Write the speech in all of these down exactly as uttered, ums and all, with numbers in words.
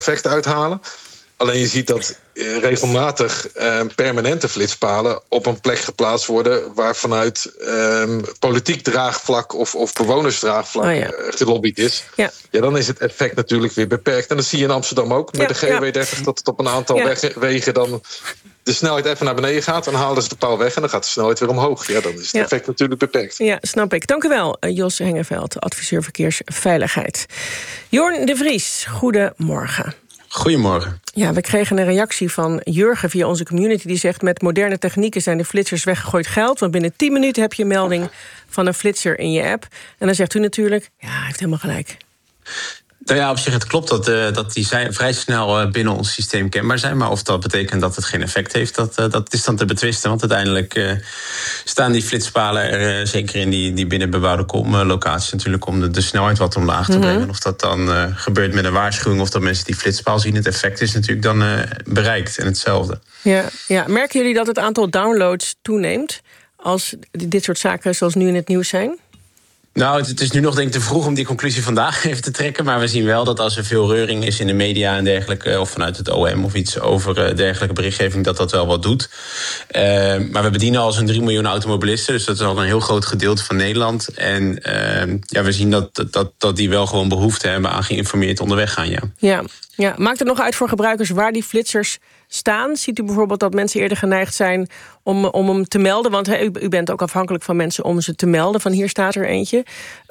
effect uithalen. Alleen je ziet dat uh, regelmatig uh, permanente flitspalen op een plek geplaatst worden waar vanuit uh, politiek draagvlak of, of bewonersdraagvlak oh ja. uh, gelobbyd is. Ja. ja, dan is het effect natuurlijk weer beperkt. En dat zie je in Amsterdam ook met ja, de G W dertig, ja. dat het op een aantal ja. wegen, wegen dan de snelheid even naar beneden gaat. Dan halen ze de paal weg en dan gaat de snelheid weer omhoog. Ja, dan is het ja. effect natuurlijk beperkt. Ja, snap ik. Dank u wel, Jos Hengeveld, adviseur verkeersveiligheid. Jorn de Vries, goedemorgen. Goedemorgen. Ja, we kregen een reactie van Jurgen via onze community. Die zegt, met moderne technieken zijn de flitsers weggegooid geld. Want binnen tien minuten heb je een melding van een flitser in je app. En dan zegt u natuurlijk, ja, hij heeft helemaal gelijk. Nou ja, op zich, het klopt dat, uh, dat die zijn vrij snel uh, binnen ons systeem kenbaar zijn. Maar of dat betekent dat het geen effect heeft, dat, uh, dat is dan te betwisten. Want uiteindelijk uh, staan die flitspalen er, uh, zeker in die, die binnenbebouwde kom, uh, locaties natuurlijk, om de, de snelheid wat omlaag te brengen. Mm-hmm. Of dat dan uh, gebeurt met een waarschuwing of dat mensen die flitspaal zien. Het effect is natuurlijk dan uh, bereikt en hetzelfde. Ja, ja. Merken jullie dat het aantal downloads toeneemt als dit soort zaken zoals nu in het nieuws zijn? Nou, het is nu nog denk ik te vroeg om die conclusie vandaag even te trekken. Maar we zien wel dat als er veel reuring is in de media en dergelijke, of vanuit het O M of iets over dergelijke berichtgeving, dat dat wel wat doet. Uh, maar we bedienen al zo'n drie miljoen automobilisten, dus dat is al een heel groot gedeelte van Nederland. En uh, ja, we zien dat, dat, dat die wel gewoon behoefte hebben aan geïnformeerd onderweg gaan, ja. Ja, ja. Maakt het nog uit voor gebruikers waar die flitsers staan? Ziet u bijvoorbeeld dat mensen eerder geneigd zijn om, om hem te melden? Want he, u, u bent ook afhankelijk van mensen om ze te melden. Van hier staat er eentje.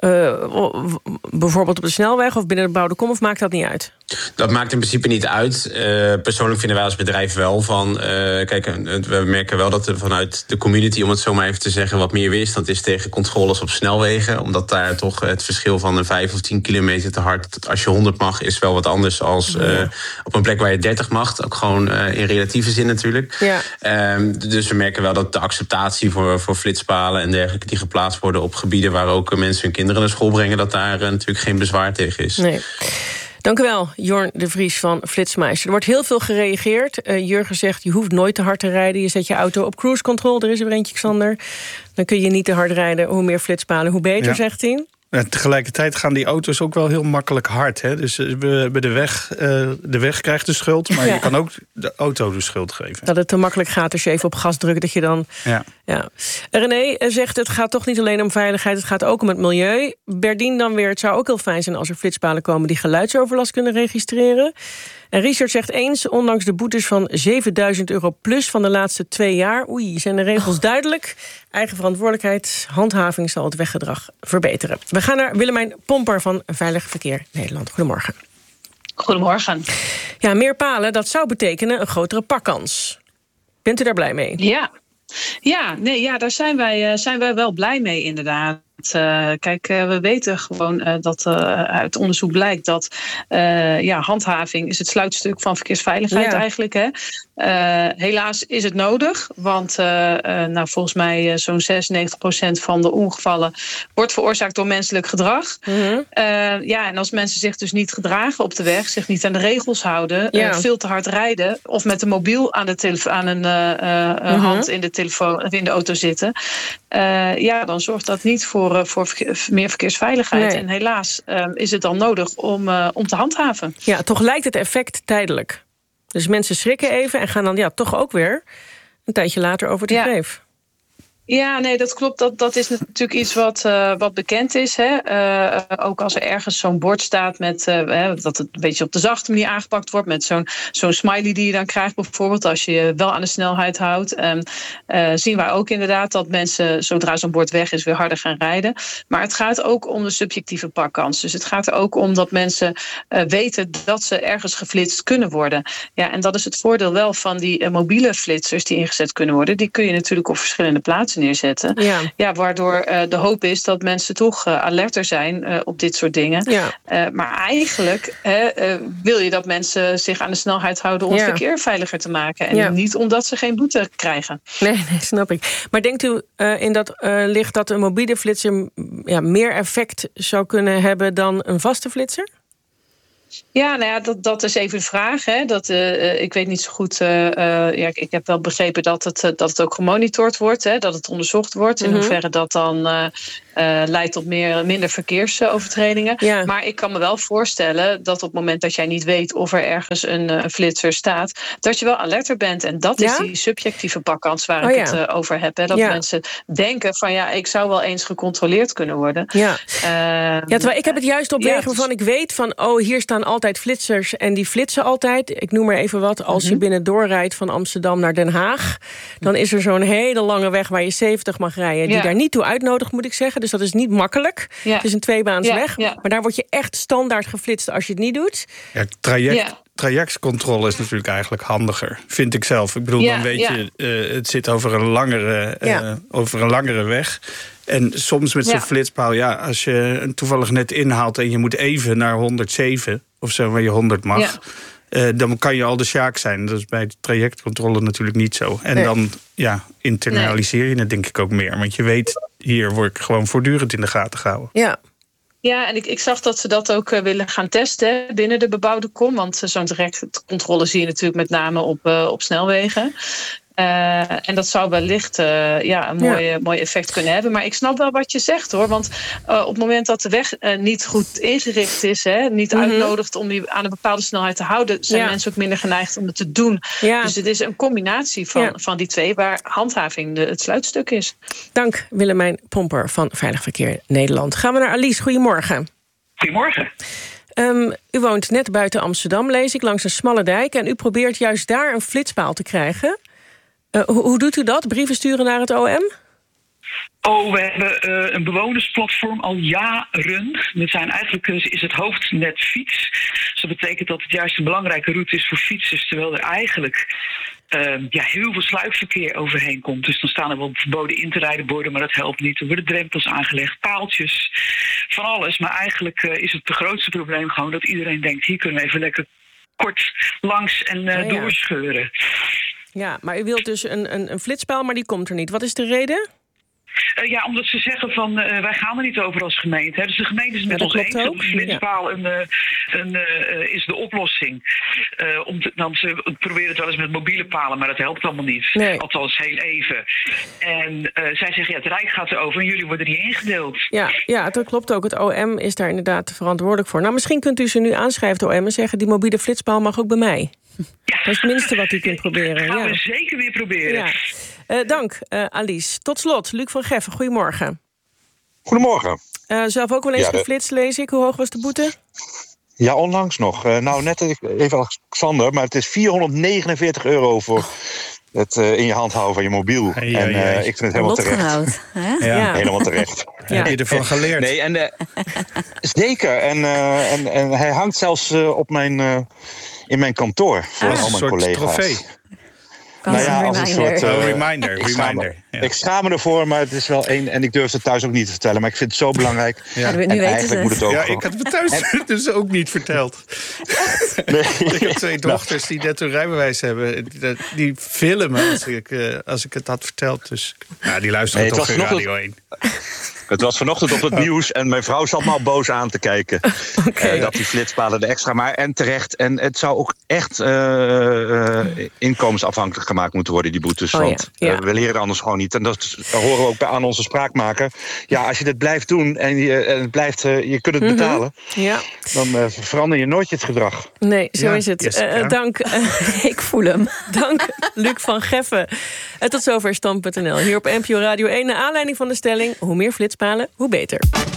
Uh, bijvoorbeeld op de snelweg of binnen de bebouwde kom, of maakt dat niet uit? Dat maakt in principe niet uit. Uh, persoonlijk vinden wij als bedrijf wel van Uh, kijk, we merken wel dat er vanuit de community, om het zo maar even te zeggen, wat meer weerstand is tegen controles op snelwegen. Omdat daar toch het verschil van een vijf of tien kilometer te hard, als je honderd mag, is wel wat anders als uh, op een plek waar je dertig mag. Ook gewoon uh, in relatieve zin natuurlijk. Ja. Um, dus we merken wel dat de acceptatie voor, voor flitspalen en dergelijke die geplaatst worden op gebieden waar ook mensen hun kinderen naar school brengen, dat daar uh, natuurlijk geen bezwaar tegen is. Nee. Dank u wel, Jorn de Vries van Flitsmeister. Er wordt heel veel gereageerd. Uh, Jurgen zegt, je hoeft nooit te hard te rijden. Je zet je auto op cruise control. Er is er weer eentje, Xander. Dan kun je niet te hard rijden. Hoe meer flitspalen, hoe beter, ja. zegt hij. En tegelijkertijd gaan die auto's ook wel heel makkelijk hard. Hè? Dus bij de weg, uh, de weg krijgt de schuld, maar ja. je kan ook de auto de schuld geven. Dat het te makkelijk gaat als je even op gas drukt, dat je dan. Ja. Ja. René zegt, het gaat toch niet alleen om veiligheid, het gaat ook om het milieu. Berdien dan weer, het zou ook heel fijn zijn als er flitspalen komen die geluidsoverlast kunnen registreren. En Richard zegt eens, ondanks de boetes van zevenduizend euro plus van de laatste twee jaar, oei, zijn de regels oh. duidelijk. Eigen verantwoordelijkheid, handhaving zal het weggedrag verbeteren. We gaan naar Willemijn Pomper van Veilig Verkeer Nederland. Goedemorgen. Goedemorgen. Ja, meer palen, dat zou betekenen een grotere pakkans. Bent u daar blij mee? Ja, ja, nee, ja daar zijn wij, zijn wij wel blij mee inderdaad. Uh, kijk, uh, we weten gewoon uh, dat uh, uit onderzoek blijkt dat uh, ja, handhaving is het sluitstuk van verkeersveiligheid ja. eigenlijk. Hè. Uh, helaas is het nodig, want uh, uh, nou, volgens mij uh, zo'n zesennegentig procent van de ongevallen wordt veroorzaakt door menselijk gedrag. Mm-hmm. Uh, ja, en als mensen zich dus niet gedragen op de weg, zich niet aan de regels houden, ja. uh, veel te hard rijden of met een mobiel aan, de telefo- aan een uh, uh, mm-hmm. hand in de, telefoon, in de auto zitten, uh, ja, dan zorgt dat niet voor voor meer verkeersveiligheid. Nee. En helaas uh, is het dan nodig om, uh, om te handhaven. Ja, toch lijkt het effect tijdelijk. Dus mensen schrikken even en gaan dan ja, toch ook weer een tijdje later over de greef. Ja. Ja, nee, dat klopt. Dat, dat is natuurlijk iets wat, uh, wat bekend is. Hè? Uh, ook als er ergens zo'n bord staat met uh, dat het een beetje op de zachte manier aangepakt wordt, met zo'n, zo'n smiley die je dan krijgt bijvoorbeeld als je je wel aan de snelheid houdt. Um, uh, zien wij ook inderdaad dat mensen zodra zo'n bord weg is weer harder gaan rijden. Maar het gaat ook om de subjectieve pakkans. Dus het gaat er ook om dat mensen uh, weten dat ze ergens geflitst kunnen worden. Ja, en dat is het voordeel wel van die uh, mobiele flitsers die ingezet kunnen worden. Die kun je natuurlijk op verschillende plaatsen neerzetten. Ja. Ja, waardoor uh, de hoop is dat mensen toch uh, alerter zijn uh, op dit soort dingen. Ja. Uh, maar eigenlijk uh, uh, wil je dat mensen zich aan de snelheid houden om ja. het verkeer veiliger te maken. En ja. niet omdat ze geen boete krijgen. Nee, nee, snap ik. Maar denkt u uh, in dat uh, licht dat een mobiele flitser ja, meer effect zou kunnen hebben dan een vaste flitser? Ja, nou ja, dat, dat is even de vraag. Hè. Dat, uh, ik weet niet zo goed. Uh, uh, ja, ik heb wel begrepen dat het, uh, dat het ook gemonitord wordt. Hè, dat het onderzocht wordt. In mm-hmm. hoeverre dat dan uh, uh, leidt tot meer, minder verkeersovertredingen. Ja. Maar ik kan me wel voorstellen dat op het moment dat jij niet weet of er ergens een, een flitser staat, dat je wel alerter bent. En dat ja? is die subjectieve pakkans waar oh, ik ja. het uh, over heb. Hè? Dat ja. mensen denken van ja, ik zou wel eens gecontroleerd kunnen worden. Ja, uh, ja terwijl ik heb het juist op wegen ja, waarvan ik weet van oh, hier staan altijd flitsers en die flitsen altijd. Ik noem maar even wat. Als mm-hmm. je binnen doorrijdt van Amsterdam naar Den Haag, dan is er zo'n hele lange weg waar je zeventig mag rijden, die ja. daar niet toe uitnodigt, moet ik zeggen. Dus dat is niet makkelijk. Ja. Het is een tweebaansweg. Ja, ja. Maar daar word je echt standaard geflitst als je het niet doet. Ja, traject, ja. trajectcontrole is natuurlijk eigenlijk handiger, vind ik zelf. Ik bedoel, ja, dan weet ja. je, uh, het zit over een langere, uh, ja. over een langere weg. En soms met zo'n ja. flitspaal, ja, als je toevallig net inhaalt en je moet even naar honderdzeven of zo, waar je honderd mag. Ja. Uh, dan kan je al de sjaak zijn. Dat is bij de trajectcontrole natuurlijk niet zo. En nee. dan ja, internaliseer je het denk ik ook meer. Want je weet, hier word ik gewoon voortdurend in de gaten gehouden. Ja. Ja, en ik, ik zag dat ze dat ook uh, willen gaan testen binnen de bebouwde kom. Want uh, zo'n trajectcontrole zie je natuurlijk met name op, uh, op snelwegen. Uh, en dat zou wellicht uh, ja, een mooi, ja. mooi effect kunnen hebben. Maar ik snap wel wat je zegt, hoor. Want uh, op het moment dat de weg uh, niet goed ingericht is, hè, niet mm-hmm. uitnodigt om die aan een bepaalde snelheid te houden, zijn ja. mensen ook minder geneigd om het te doen. Ja. Dus het is een combinatie van, ja. van die twee, waar handhaving de, het sluitstuk is. Dank Willemijn Pomper van Veilig Verkeer Nederland. Gaan we naar Alice. Goedemorgen. Goedemorgen. Um, u woont net buiten Amsterdam, lees ik, langs een smalle dijk. En u probeert juist daar een flitspaal te krijgen. Uh, hoe, hoe doet u dat? Brieven sturen naar het O M? Oh, we hebben uh, een bewonersplatform al jaren. We zijn eigenlijk uh, is het hoofdnet fiets. Dus dat betekent dat het juist een belangrijke route is voor fietsers, terwijl er eigenlijk uh, ja, heel veel sluipverkeer overheen komt. Dus dan staan er wel verboden in te rijden borden, maar dat helpt niet. Er worden drempels aangelegd, paaltjes, van alles. Maar eigenlijk uh, is het de grootste probleem gewoon dat iedereen denkt, hier kunnen we even lekker kort langs en uh, oh, ja. doorscheuren. Ja, maar u wilt dus een, een, een flitspaal, maar die komt er niet. Wat is de reden? Uh, ja, omdat ze zeggen van uh, wij gaan er niet over als gemeente. Hè. Dus de gemeente is het met ja, ons eens dat de flitspaal ja. een, een, uh, is de oplossing. Uh, om te, dan ze proberen het wel eens met mobiele palen, maar dat helpt allemaal niet. Nee. Althans, heel even. En uh, zij zeggen, ja, het Rijk gaat erover en jullie worden niet ingedeeld. Ja, ja, dat klopt ook. Het O M is daar inderdaad verantwoordelijk voor. Nou, misschien kunt u ze nu aanschrijven, het O M, en zeggen, die mobiele flitspaal mag ook bij mij. Ja. Dat is het minste wat u kunt proberen. Dat gaan ja. we zeker weer proberen. Ja. Uh, dank, uh, Alice. Tot slot, Luc van Geffen, goedemorgen. Goedemorgen. Uh, zelf ook wel eens ja, de... geflitst, lees ik. Hoe hoog was de boete? Ja, onlangs nog. Uh, nou, net even Alexander, maar het is vierhonderdnegenenveertig euro voor het uh, in je hand houden van je mobiel. Hey, en uh, ik vind het helemaal terecht. Hè? Ja. Ja. Helemaal terecht. Ja. Heb je ervan geleerd? Nee, en, uh, zeker. En, uh, en, en hij hangt zelfs uh, op mijn, uh, in mijn kantoor voor ah, al mijn collega's. Trofee. Nou ja, als een soort uh, oh, reminder. Ik schaam, reminder ja. ik schaam me ervoor, maar het is wel één. En ik durf het thuis ook niet te vertellen, maar ik vind het zo belangrijk. Ja. En eigenlijk moet het ook. Ja, ik had het thuis en... dus ook niet verteld. Nee. Ik heb twee dochters die net een rijbewijs hebben. Die, die filmen als ik, uh, als ik het had verteld. Dus ja, die luisteren nee, toch geen Radio één. Het was vanochtend op het nieuws en mijn vrouw zat me al boos aan te kijken. Okay. Uh, dat die flitspalen er extra maar en terecht. En het zou ook echt uh, uh, inkomensafhankelijk gemaakt moeten worden, die boetes. Oh, want ja. Ja. Uh, we leren anders gewoon niet. En dat, dat horen we ook bij aan onze spraakmaker. Ja, als je dit blijft doen en je, en het blijft, uh, je kunt het mm-hmm. betalen, ja. dan uh, verander je nooit het gedrag. Nee, zo ja. is het. Yes, uh, ja. Dank. Uh, ik voel hem. Dank, Luc van Geffen. Uh, tot zover stand punt n l. Hier op N P O Radio één. Naar aanleiding van de stelling, hoe meer flitspalen, hoe beter.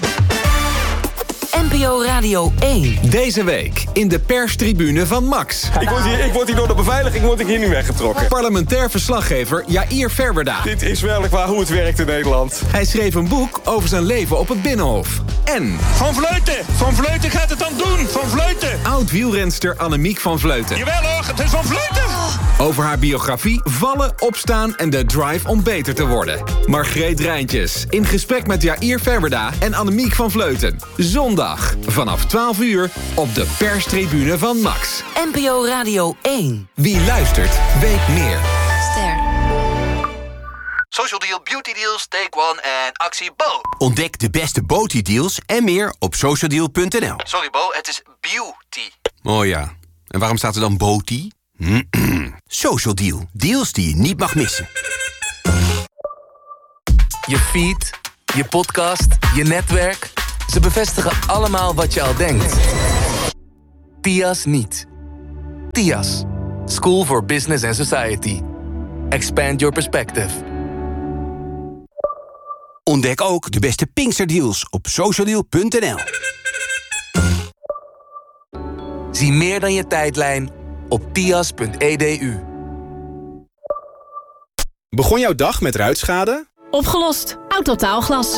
N P O Radio één. Deze week in de perstribune van Max. Ik word hier, ik word hier door de beveiliging word ik hier nu weggetrokken. Parlementair verslaggever Jair Verwerda. Dit is werkelijk waar hoe het werkt in Nederland. Hij schreef een boek over zijn leven op het Binnenhof. En... Van Vleuten! Van Vleuten gaat het dan doen! Van Vleuten! Oud-wielrenster Annemiek van Vleuten. Jawel hoor, het is Van Vleuten! Over haar biografie, vallen, opstaan en de drive om beter te worden. Margreet Rijntjes in gesprek met Jair Verwerda en Annemiek van Vleuten. Zondag vanaf twaalf uur op de perstribune van Max. N P O Radio één. Wie luistert, weet meer. Ster. Social Deal, Beauty Deals, Take One en actie Bo. Ontdek de beste beauty deals en meer op social deal punt n l. Sorry Bo, het is beauty. Oh ja, en waarom staat er dan beauty? Social Deal, deals die je niet mag missen. Je feed, je podcast, je netwerk. Ze bevestigen allemaal wat je al denkt. T I A S niet. T I A S. School for Business and Society. Expand your perspective. Ontdek ook de beste Pinksterdeals op socialdeal punt n l. Zie meer dan je tijdlijn op tias punt e d u. Begon jouw dag met ruitschade? Opgelost. Autotaalglas.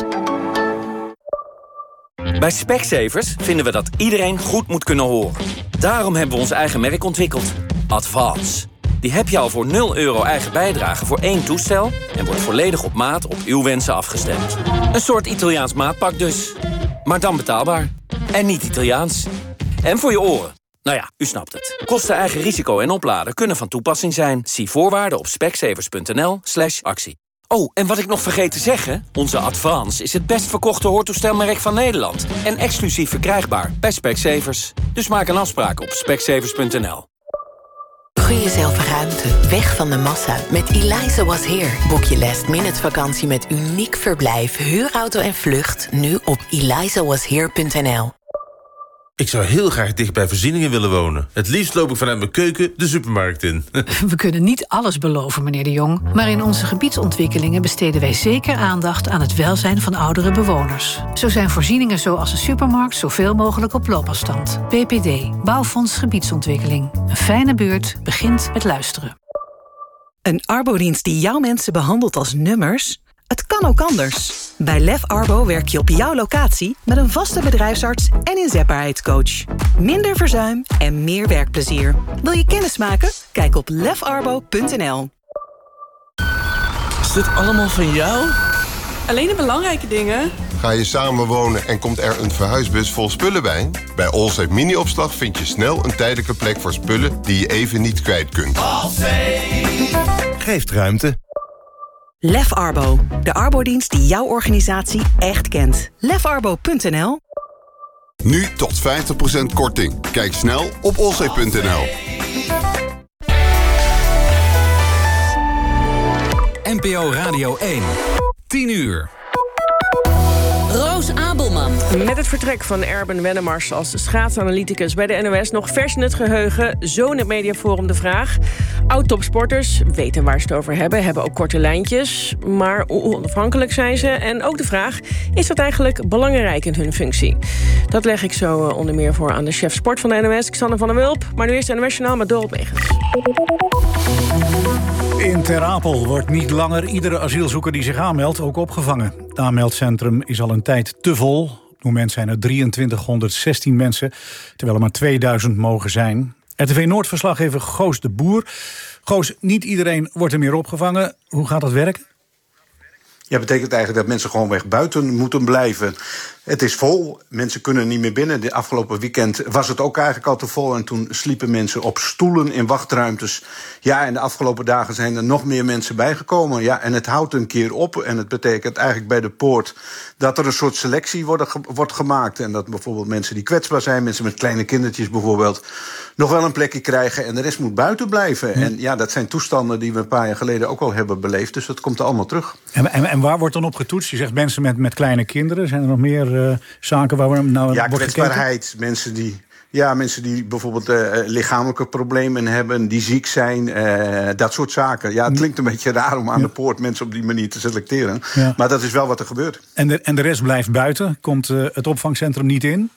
Bij Specsavers vinden we dat iedereen goed moet kunnen horen. Daarom hebben we ons eigen merk ontwikkeld. Advance. Die heb je al voor nul euro eigen bijdrage voor één toestel... en wordt volledig op maat op uw wensen afgestemd. Een soort Italiaans maatpak dus. Maar dan betaalbaar. En niet Italiaans. En voor je oren. Nou ja, u snapt het. Kosten, eigen risico en opladen kunnen van toepassing zijn. Zie voorwaarden op specsavers punt n l slash actie. Oh, en wat ik nog vergeet te zeggen... onze Advance is het best verkochte hoortoestelmerk van Nederland. En exclusief verkrijgbaar bij Specsavers. Dus maak een afspraak op specsavers punt n l. Gun jezelf ruimte, weg van de massa. Met Eliza Was Here boek je last minute vakantie met uniek verblijf, huurauto en vlucht. Nu op eliza was here punt n l. Ik zou heel graag dicht bij voorzieningen willen wonen. Het liefst loop ik vanuit mijn keuken de supermarkt in. We kunnen niet alles beloven, meneer De Jong. Maar in onze gebiedsontwikkelingen besteden wij zeker aandacht aan het welzijn van oudere bewoners. Zo zijn voorzieningen zoals een supermarkt zoveel mogelijk op loopafstand. B P D, Bouwfonds Gebiedsontwikkeling. Een fijne buurt begint met luisteren. Een arbodienst die jouw mensen behandelt als nummers? Het kan ook anders. Bij Lef Arbo werk je op jouw locatie met een vaste bedrijfsarts en inzetbaarheidscoach. Minder verzuim en meer werkplezier. Wil je kennis maken? Kijk op lef arbo punt n l. Is dit allemaal van jou? Alleen de belangrijke dingen. Ga je samenwonen en komt er een verhuisbus vol spullen bij? Bij Allsafe Mini-opslag vind je snel een tijdelijke plek voor spullen die je even niet kwijt kunt. Allsafe geeft ruimte. Lef Arbo, de arbodienst die jouw organisatie echt kent. lef arbo punt n l. Nu tot vijftig procent korting. Kijk snel op allsafe punt n l. N P O Radio één. tien uur. Roos Abelman. Met het vertrek van Erben Wennemars als schaatsanalyticus bij de N O S... nog vers in het geheugen, zo in het mediaforum de vraag. Oud-topsporters weten waar ze het over hebben, hebben ook korte lijntjes. Maar hoe onafhankelijk zijn ze? En ook de vraag, is dat eigenlijk belangrijk in hun functie? Dat leg ik zo onder meer voor aan de chef sport van de N O S, Xander van der Wulp. Maar nu eerst N O S-journaal met Dorot Megens. In Ter Apel wordt niet langer iedere asielzoeker die zich aanmeldt ook opgevangen. Het aanmeldcentrum is al een tijd te vol. Op het moment zijn er drieëntwintighonderdzestien mensen, terwijl er maar tweeduizend mogen zijn. R T V Noord-verslaggever Goos de Boer. Goos, niet iedereen wordt er meer opgevangen. Hoe gaat dat werken? Ja, betekent eigenlijk dat mensen gewoon weg buiten moeten blijven. Het is vol, mensen kunnen niet meer binnen. De afgelopen weekend was het ook eigenlijk al te vol. En toen sliepen mensen op stoelen in wachtruimtes. Ja, en de afgelopen dagen zijn er nog meer mensen bijgekomen. Ja, en het houdt een keer op. En het betekent eigenlijk bij de poort dat er een soort selectie wordt, wordt gemaakt. En dat bijvoorbeeld mensen die kwetsbaar zijn, mensen met kleine kindertjes bijvoorbeeld, nog wel een plekje krijgen en de rest moet buiten blijven. Ja. En ja, dat zijn toestanden die we een paar jaar geleden ook al hebben beleefd. Dus dat komt er allemaal terug. En, en, en waar wordt dan op getoetst? Je zegt mensen met, met kleine kinderen. Zijn er nog meer uh, zaken waar we nou ja, wordt kwetsbaarheid, gekeken? mensen die... Ja, mensen die bijvoorbeeld uh, lichamelijke problemen hebben, die ziek zijn, uh, dat soort zaken. Ja, het klinkt een beetje raar om aan ja. de poort mensen op die manier te selecteren. Ja. Maar dat is wel wat er gebeurt. En de, en de rest blijft buiten? Komt uh, het opvangcentrum niet in?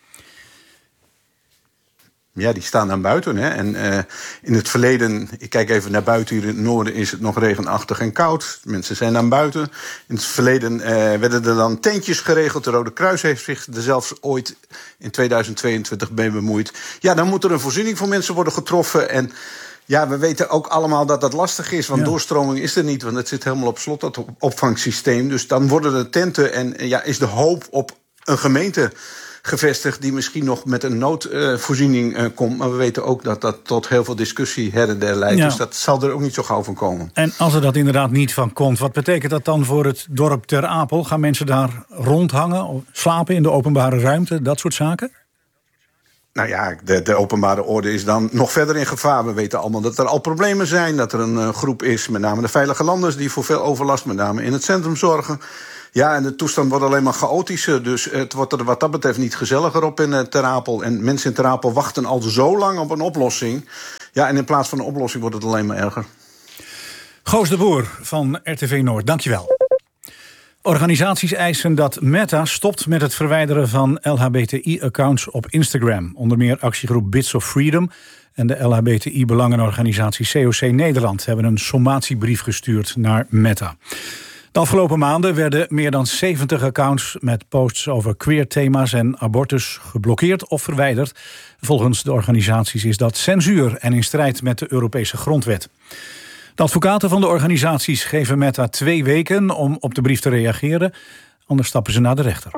Ja, die staan dan buiten. Hè. En uh, in het verleden, ik kijk even naar buiten hier in het noorden, is het nog regenachtig en koud. Mensen zijn dan buiten. In het verleden uh, werden er dan tentjes geregeld. De Rode Kruis heeft zich er zelfs ooit in tweeduizend tweeëntwintig mee bemoeid. Ja, dan moet er een voorziening voor mensen worden getroffen. En ja, we weten ook allemaal dat dat lastig is. Want ja. doorstroming is er niet, want het zit helemaal op slot, dat opvangsysteem. Dus dan worden er tenten en ja, is de hoop op een gemeente gevestigd die misschien nog met een noodvoorziening uh, komt. Maar we weten ook dat dat tot heel veel discussie her en der leidt. Ja. Dus dat zal er ook niet zo gauw van komen. En als er dat inderdaad niet van komt, wat betekent dat dan voor het dorp Ter Apel? Gaan mensen daar rondhangen, slapen in de openbare ruimte, dat soort zaken? Nou ja, de, de openbare orde is dan nog verder in gevaar. We weten allemaal dat er al problemen zijn. Dat er een uh, groep is, met name de Veilige Landers, die voor veel overlast, met name in het centrum zorgen. Ja, en de toestand wordt alleen maar chaotischer. Dus het wordt er wat dat betreft niet gezelliger op in Ter Apel. En mensen in Ter Apel wachten al zo lang op een oplossing. Ja, en in plaats van een oplossing wordt het alleen maar erger. Goos de Boer van R T V Noord, dankjewel. Organisaties eisen dat Meta stopt met het verwijderen van L H B T I-accounts op Instagram. Onder meer actiegroep Bits of Freedom en de L H B T I-belangenorganisatie C O C Nederland hebben een sommatiebrief gestuurd naar Meta. De afgelopen maanden werden meer dan zeventig accounts met posts over queer thema's en abortus geblokkeerd of verwijderd. Volgens de organisaties is dat censuur en in strijd met de Europese grondwet. De advocaten van de organisaties geven Meta twee weken om op de brief te reageren. Anders stappen ze naar de rechter.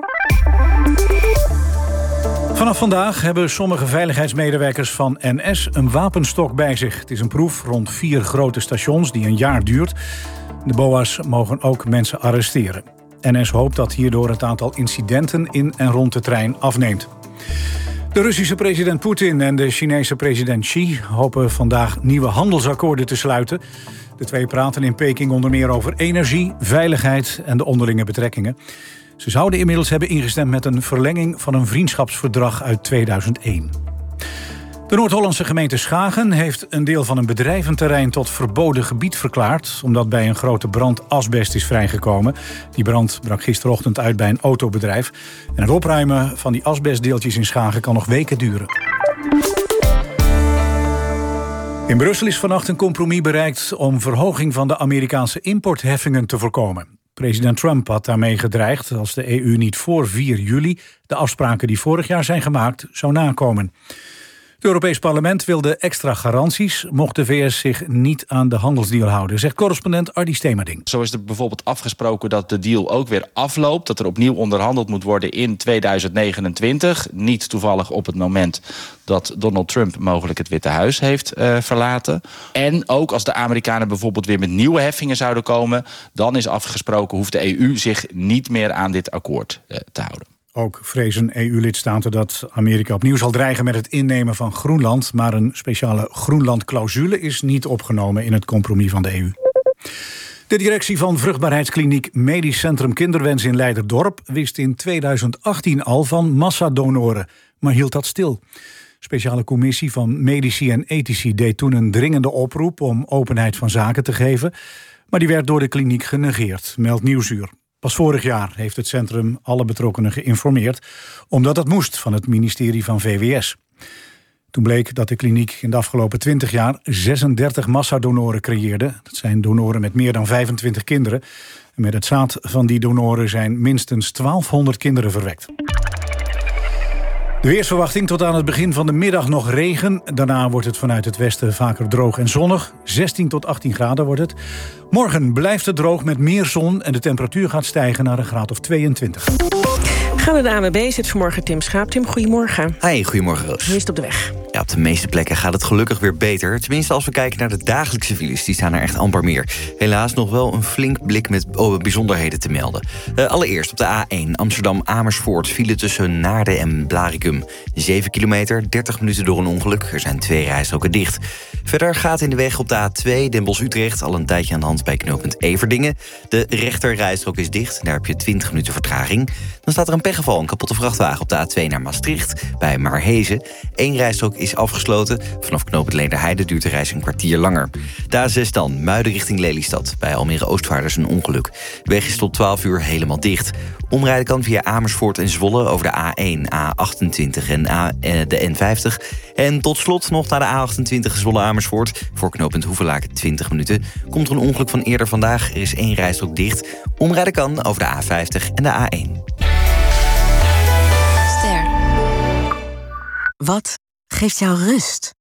Vanaf vandaag hebben sommige veiligheidsmedewerkers van N S een wapenstok bij zich. Het is een proef rond vier grote stations die een jaar duurt. De B O A's mogen ook mensen arresteren. N S hoopt dat hierdoor het aantal incidenten in en rond de trein afneemt. De Russische president Poetin en de Chinese president Xi hopen vandaag nieuwe handelsakkoorden te sluiten. De twee praten in Peking onder meer over energie, veiligheid en de onderlinge betrekkingen. Ze zouden inmiddels hebben ingestemd met een verlenging van een vriendschapsverdrag uit tweeduizend één. De Noord-Hollandse gemeente Schagen heeft een deel van een bedrijventerrein tot verboden gebied verklaard, omdat bij een grote brand asbest is vrijgekomen. Die brand brak gisterochtend uit bij een autobedrijf. En het opruimen van die asbestdeeltjes in Schagen kan nog weken duren. In Brussel is vannacht een compromis bereikt om verhoging van de Amerikaanse importheffingen te voorkomen. President Trump had daarmee gedreigd als de E U niet voor vier juli de afspraken die vorig jaar zijn gemaakt zou nakomen. Het Europees Parlement wilde extra garanties mocht de V S zich niet aan de handelsdeal houden, zegt correspondent Ardy Stemerding. Zo is er bijvoorbeeld afgesproken dat de deal ook weer afloopt, dat er opnieuw onderhandeld moet worden in tweeduizend negenentwintig. Niet toevallig op het moment dat Donald Trump mogelijk het Witte Huis heeft uh, verlaten. En ook als de Amerikanen bijvoorbeeld weer met nieuwe heffingen zouden komen, dan is afgesproken hoeft de E U zich niet meer aan dit akkoord uh, te houden. Ook vrezen E U-lidstaten dat Amerika opnieuw zal dreigen met het innemen van Groenland, maar een speciale Groenland-clausule is niet opgenomen in het compromis van de E U. De directie van vruchtbaarheidskliniek Medisch Centrum Kinderwens in Leiderdorp wist in tweeduizend achttien al van massadonoren, maar hield dat stil. De speciale commissie van medici en ethici deed toen een dringende oproep om openheid van zaken te geven, maar die werd door de kliniek genegeerd, meldt Nieuwsuur. Pas vorig jaar heeft het centrum alle betrokkenen geïnformeerd, omdat dat moest van het ministerie van V W S. Toen bleek dat de kliniek in de afgelopen twintig jaar zesendertig massadonoren creëerde. Dat zijn donoren met meer dan vijfentwintig kinderen. En met het zaad van die donoren zijn minstens twaalfhonderd kinderen verwekt. De weersverwachting: tot aan het begin van de middag nog regen. Daarna wordt het vanuit het westen vaker droog en zonnig. zestien tot achttien graden wordt het. Morgen blijft het droog met meer zon en de temperatuur gaat stijgen naar een graad of tweeëntwintig. Gaan we de A N W B, zit vanmorgen Tim Schaap. Tim, goedemorgen. Hi, goedemorgen Roos. Hoe is het op de weg? Ja, op de meeste plekken gaat het gelukkig weer beter. Tenminste, als we kijken naar de dagelijkse files, die staan er echt amper meer. Helaas nog wel een flink blik met oh, bijzonderheden te melden. Uh, allereerst op de A één Amsterdam-Amersfoort file tussen Naarden en Blaricum. zeven kilometer, dertig minuten door een ongeluk. Er zijn twee rijstroken dicht. Verder gaat in de weg op de A twee Den Bosch-Utrecht al een tijdje aan de hand bij knooppunt Everdingen. De rechter rijstrook is dicht, daar heb je twintig minuten vertraging. Dan staat er een pechgeval, een kapotte vrachtwagen op de A twee naar Maastricht bij Maarhezen. Eén rijstrook is afgesloten. Vanaf knooppunt Leenderheide duurt de reis een kwartier langer. De A zes dan, Muiden richting Lelystad. Bij Almere Oostvaarders een ongeluk. De weg is tot twaalf uur helemaal dicht. Omrijden kan via Amersfoort en Zwolle over de A één, A achtentwintig en A, eh, de N vijftig. En tot slot nog naar de A achtentwintig Zwolle-Amersfoort. Voor knooppunt Hoevelaken twintig minuten. Komt er een ongeluk van eerder vandaag. Er is één rijstrook dicht. Omrijden kan over de A vijftig en de A één. Ster. Wat geeft jou rust?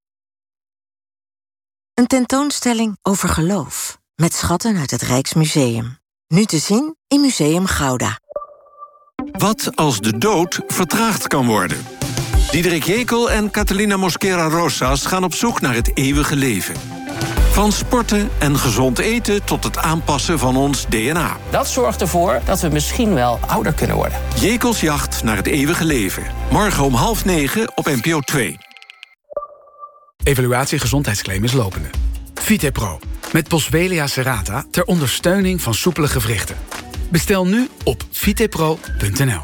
Een tentoonstelling over geloof. Met schatten uit het Rijksmuseum. Nu te zien in Museum Gouda. Wat als de dood vertraagd kan worden? Diederik Jekel en Catalina Mosquera Rosas gaan op zoek naar het eeuwige leven. Van sporten en gezond eten tot het aanpassen van ons D N A. Dat zorgt ervoor dat we misschien wel ouder kunnen worden. Jekels jacht naar het eeuwige leven. Morgen om half negen op N P O twee. Evaluatie gezondheidsclaim is lopende. Vitepro, met Boswellia serrata ter ondersteuning van soepele gewrichten. Bestel nu op vitepro punt n l.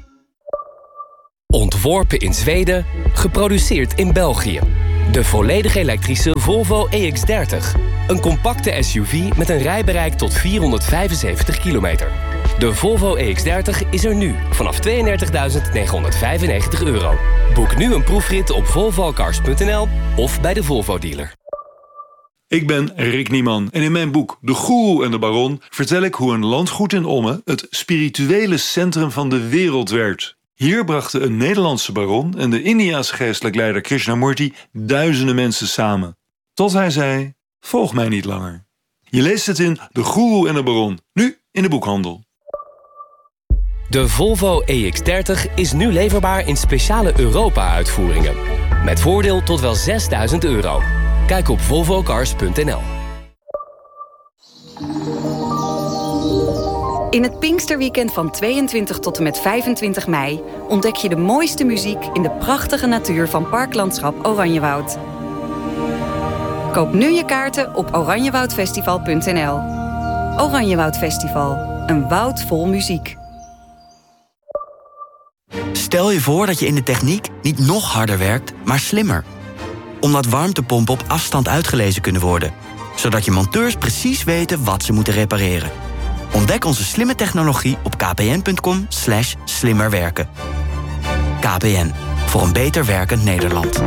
Ontworpen in Zweden, geproduceerd in België. De volledig elektrische Volvo E X dertig. Een compacte S U V met een rijbereik tot vierhonderdvijfenzeventig kilometer. De Volvo E X dertig is er nu vanaf tweeëndertigduizend negenhonderdvijfennegentig euro. Boek nu een proefrit op volvocars punt n l of bij de Volvo dealer. Ik ben Rick Nieman en in mijn boek De Goeroe en de Baron vertel ik hoe een landgoed in Ommen het spirituele centrum van de wereld werd. Hier brachten een Nederlandse baron en de Indiase geestelijk leider Krishnamurti duizenden mensen samen. Tot hij zei, volg mij niet langer. Je leest het in De Goeroe en de Baron, nu in de boekhandel. De Volvo E X dertig is nu leverbaar in speciale Europa-uitvoeringen. Met voordeel tot wel zesduizend euro. Kijk op volvocars punt n l. In het Pinksterweekend van tweeëntwintig tot en met vijfentwintig mei... ontdek je de mooiste muziek in de prachtige natuur van Parklandschap Oranjewoud. Koop nu je kaarten op oranjewoudfestival punt n l. Oranjewoud Festival, een woud vol muziek. Stel je voor dat je in de techniek niet nog harder werkt, maar slimmer. Omdat warmtepompen op afstand uitgelezen kunnen worden. Zodat je monteurs precies weten wat ze moeten repareren. Ontdek onze slimme technologie op kpn punt com slash slimmerwerken. K P N, voor een beter werkend Nederland.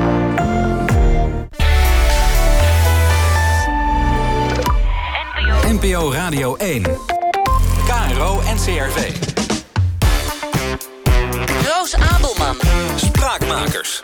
N P O Radio één. K R O N C R V. Roos Abelman. Spraakmakers.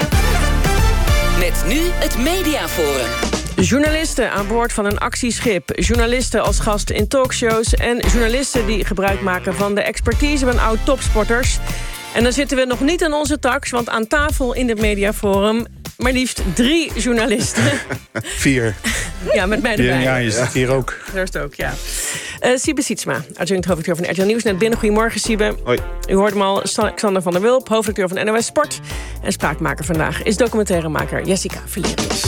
Met nu het Mediaforum. Journalisten aan boord van een actieschip. Journalisten als gasten in talkshows. En journalisten die gebruik maken van de expertise van oud-topsporters. En dan zitten we nog niet aan onze tax, want aan tafel in het Mediaforum maar liefst drie journalisten. Vier. Ja, met mij erbij. Ja, je zit hier ook. Daar is het ook, ja. Uh, Siebe Sietsma, adjunct-hoofdredacteur van R T L Nieuws. Net binnen. Goedemorgen, Siebe. Hoi. U hoort hem al, Xander van der Wulp, hoofdredacteur van N O S Sport. En spraakmaker vandaag is documentairemaker Jessica Valerius.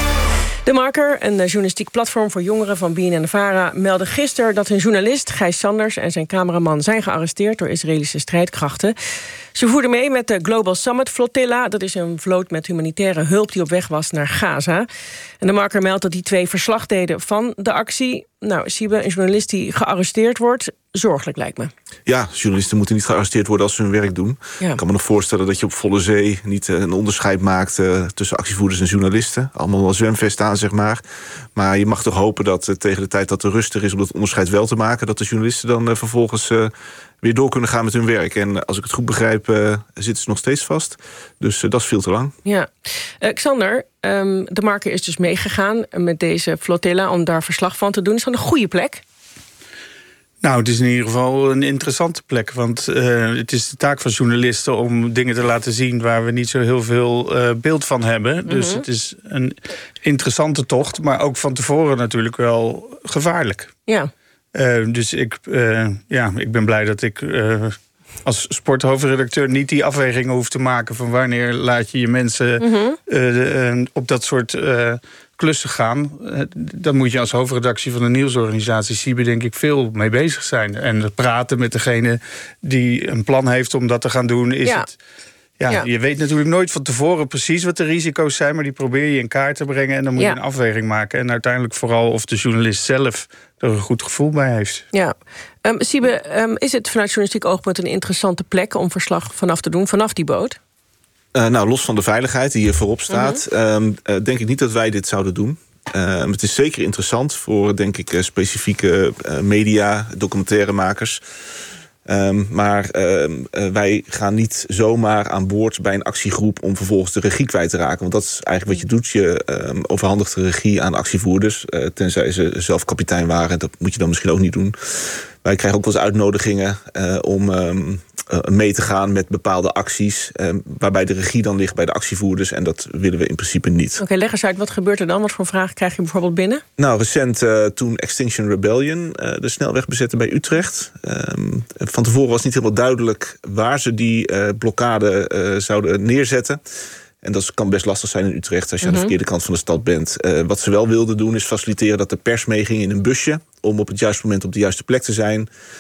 De Marker, een journalistiek platform voor jongeren van B N N Vara, meldde gisteren dat hun journalist Gijs Sanders en zijn cameraman zijn gearresteerd door Israëlische strijdkrachten. Ze voerden mee met de Global Summit Flotilla. Dat is een vloot met humanitaire hulp die op weg was naar Gaza. En de Marker meldt dat die twee verslag deden van de actie. Nou, Siebe, een journalist die gearresteerd wordt, zorgelijk lijkt me. Ja, journalisten moeten niet gearresteerd worden als ze hun werk doen. Ja. Ik kan me nog voorstellen dat je op volle zee niet een onderscheid maakt uh, tussen actievoerders en journalisten. Allemaal wel zwemvest aan, zeg maar. Maar je mag toch hopen dat uh, tegen de tijd dat er rustig is om dat onderscheid wel te maken, dat de journalisten dan uh, vervolgens uh, weer door kunnen gaan met hun werk. En uh, als ik het goed begrijp, uh, zitten ze nog steeds vast. Dus uh, dat is veel te lang. Ja. Uh, Xander, um, de Marker is dus meegegaan met deze flotilla om daar verslag van te doen. Is dat een goede plek? Nou, het is in ieder geval een interessante plek. Want uh, het is de taak van journalisten om dingen te laten zien waar we niet zo heel veel uh, beeld van hebben. Mm-hmm. Dus het is een interessante tocht, maar ook van tevoren natuurlijk wel gevaarlijk. Ja. Uh, dus ik, uh, ja, ik ben blij dat ik uh, als sporthoofdredacteur niet die afwegingen hoef te maken van wanneer laat je je mensen mm-hmm. uh, uh, op dat soort Uh, klussen gaan. Dan moet je als hoofdredactie van een nieuwsorganisatie Siebe denk ik veel mee bezig zijn. En praten met degene die een plan heeft om dat te gaan doen. Is ja. het, ja, ja. Je weet natuurlijk nooit van tevoren precies wat de risico's zijn, maar die probeer je in kaart te brengen en dan moet ja. je een afweging maken. En uiteindelijk vooral of de journalist zelf er een goed gevoel bij heeft. Ja. Um, Siebe, um, is het vanuit journalistiek oogpunt een interessante plek om verslag vanaf te doen, vanaf die boot? Uh, nou, los van de veiligheid die hier voorop staat, uh-huh. um, uh, denk ik niet dat wij dit zouden doen. Uh, het is zeker interessant voor, denk ik, uh, specifieke uh, media, documentairemakers. Um, maar uh, uh, wij gaan niet zomaar aan boord bij een actiegroep om vervolgens de regie kwijt te raken. Want dat is eigenlijk wat je doet. Je uh, overhandigt de regie aan actievoerders, uh, tenzij ze zelf kapitein waren. Dat moet je dan misschien ook niet doen. Wij krijgen ook wel eens uitnodigingen uh, om um, uh, mee te gaan met bepaalde acties, Uh, waarbij de regie dan ligt bij de actievoerders. En dat willen we in principe niet. Oké, okay, leg eens uit, wat gebeurt er dan? Wat voor vragen krijg je bijvoorbeeld binnen? Nou, recent uh, toen Extinction Rebellion uh, de snelweg bezette bij Utrecht. Um, van tevoren was niet helemaal duidelijk waar ze die uh, blokkade uh, zouden neerzetten. En dat kan best lastig zijn in Utrecht als je mm-hmm. aan de verkeerde kant van de stad bent. Uh, wat ze wel wilden doen is faciliteren dat de pers meeging in een busje om op het juiste moment op de juiste plek te zijn.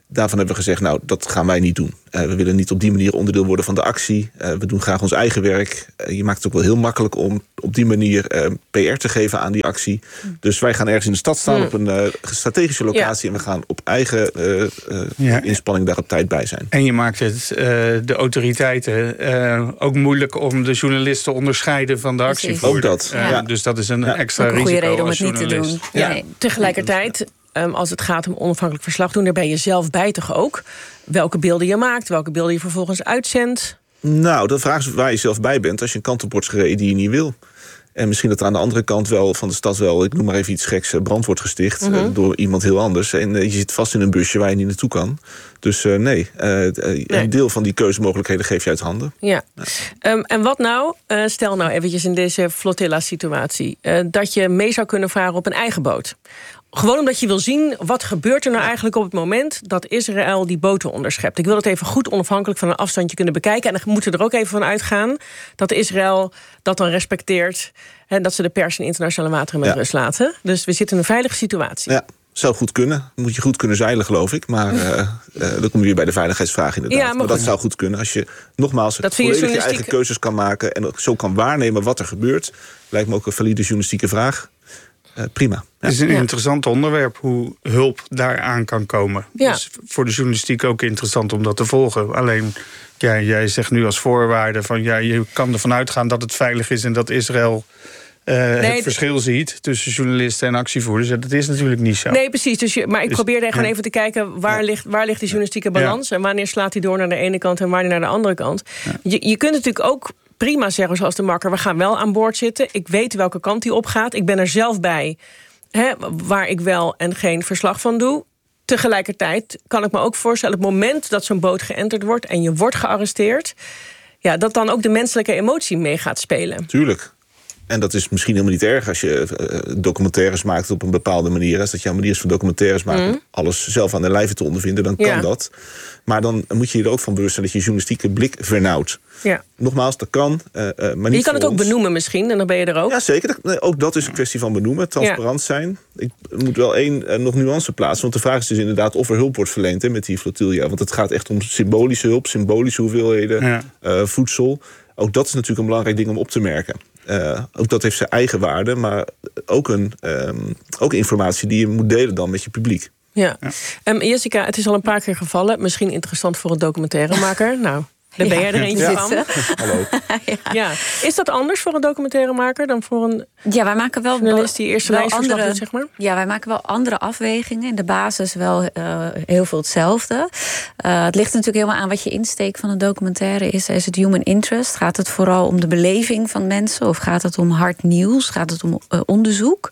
daarvan hebben we gezegd, nou, dat gaan wij niet doen. Uh, we willen niet op die manier onderdeel worden van de actie. Uh, we doen graag ons eigen werk. Uh, je maakt het ook wel heel makkelijk om op die manier uh, P R te geven aan die actie. Mm. Dus wij gaan ergens in de stad staan mm. op een uh, strategische locatie... Ja. en we gaan op eigen uh, uh, ja. inspanning daar op tijd bij zijn. En je maakt het uh, de autoriteiten uh, ook moeilijk om de journalist te onderscheiden van de actievoerder. Ook dat. Uh, ja. Dus dat is een ja. extra ook een goede risico reden om als het niet te doen. Ja. Nee. Tegelijkertijd, um, als het gaat om onafhankelijk verslag doen, daar ben je zelf bij toch ook? Welke beelden je maakt, welke beelden je vervolgens uitzendt? Nou, de vraag is waar je zelf bij bent als je een kant op wordt gereden die je niet wil. En misschien dat er aan de andere kant wel van de stad wel, ik noem maar even iets geks, brand wordt gesticht mm-hmm. uh, door iemand heel anders. En uh, je zit vast in een busje waar je niet naartoe kan. Dus uh, nee, uh, nee, een deel van die keuzemogelijkheden geef je uit handen. Ja. ja. Um, en wat nou, uh, stel nou eventjes in deze flotilla-situatie, uh, dat je mee zou kunnen varen op een eigen boot. Gewoon omdat je wil zien, wat gebeurt er nou eigenlijk op het moment dat Israël die boten onderschept. Ik wil het even goed onafhankelijk van een afstandje kunnen bekijken. En dan moeten we er ook even van uitgaan dat Israël dat dan respecteert. En dat ze de pers in internationale wateren met ja. rust laten. Dus we zitten in een veilige situatie. Ja. Zou goed kunnen. Moet je goed kunnen zeilen, geloof ik. Maar uh, uh, dan kom je weer bij de veiligheidsvraag inderdaad. Ja, maar, maar dat zou goed kunnen. Als je nogmaals dat volledig je, je eigen keuzes kan maken en zo kan waarnemen wat er gebeurt. Lijkt me ook een valide journalistieke vraag. Uh, prima. Ja. Het is een ja. interessant onderwerp hoe hulp daaraan kan komen. Ja. Dus voor de journalistiek ook interessant om dat te volgen. Alleen, ja, jij zegt nu als voorwaarde van ja, je kan ervan uitgaan dat het veilig is en dat Israël Uh, nee, het verschil ziet tussen journalisten en actievoerders. Dat is natuurlijk niet zo. Nee, precies. Dus je, maar ik dus, probeerde gewoon ja. even te kijken waar, ja. ligt, waar ligt die journalistieke balans ja. en wanneer slaat hij door naar de ene kant en wanneer naar de andere kant. Ja. Je, je kunt natuurlijk ook prima zeggen zoals de makker, we gaan wel aan boord zitten. Ik weet welke kant die opgaat. Ik ben er zelf bij, hè, waar ik wel en geen verslag van doe. Tegelijkertijd kan ik me ook voorstellen, het moment dat zo'n boot geënterd wordt en je wordt gearresteerd, ja, dat dan ook de menselijke emotie mee gaat spelen. Tuurlijk. En dat is misschien helemaal niet erg als je uh, documentaires maakt op een bepaalde manier. Als dat jouw manier is van documentaires maken, mm. alles zelf aan de lijve te ondervinden, dan kan ja. dat. Maar dan moet je je er ook van bewust zijn dat je journalistieke blik vernauwt. Ja. Nogmaals, dat kan, uh, uh, maar niet je kan het ook ons. benoemen misschien, en dan ben je er ook. Ja, zeker. Nee, ook dat is een kwestie van benoemen, transparant ja. zijn. Ik moet wel één uh, nog nuance plaatsen, want de vraag is dus inderdaad of er hulp wordt verleend hè, met die flotilla. Want het gaat echt om symbolische hulp, symbolische hoeveelheden, ja. uh, voedsel. Ook dat is natuurlijk een belangrijk ding om op te merken. Uh, ook dat heeft zijn eigen waarde, maar ook, een, um, ook informatie die je moet delen dan met je publiek. Ja. ja. Um, Jessica, het is al een paar keer gevallen. Misschien interessant voor een documentairemaker. Nou, daar ben jij er eentje ja. van. Hallo. ja. ja. Is dat anders voor een documentairemaker dan voor een ja, wij maken wel journalist die eerste lijstverslag doet, zeg maar? Ja, wij maken wel andere afwegingen. In de basis wel uh, heel veel hetzelfde. Uh, het ligt natuurlijk helemaal aan wat je insteek van een documentaire is. Is het human interest? Gaat het vooral om de beleving van mensen? Of gaat het om hard nieuws? Gaat het om uh, onderzoek?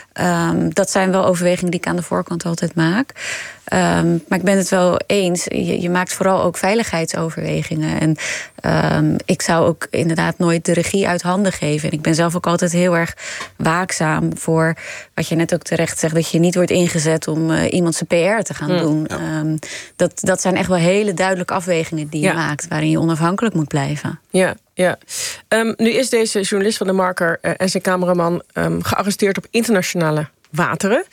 Um, dat zijn wel overwegingen die ik aan de voorkant altijd maak. Um, maar ik ben het wel eens. Je, je maakt vooral ook veiligheidsoverwegingen. En um, ik zou ook inderdaad nooit de regie uit handen geven. En ik ben zelf ook altijd heel erg waakzaam voor wat je net ook terecht zegt, dat je niet wordt ingezet om uh, iemand zijn P R te gaan mm. doen. Ja. Um, dat, dat zijn echt wel hele duidelijke afwegingen die je ja. maakt, waarin je onafhankelijk moet blijven. Ja. Ja. Um, nu is deze journalist van de Marker uh, en zijn cameraman um, gearresteerd op internationale wateren. Uh,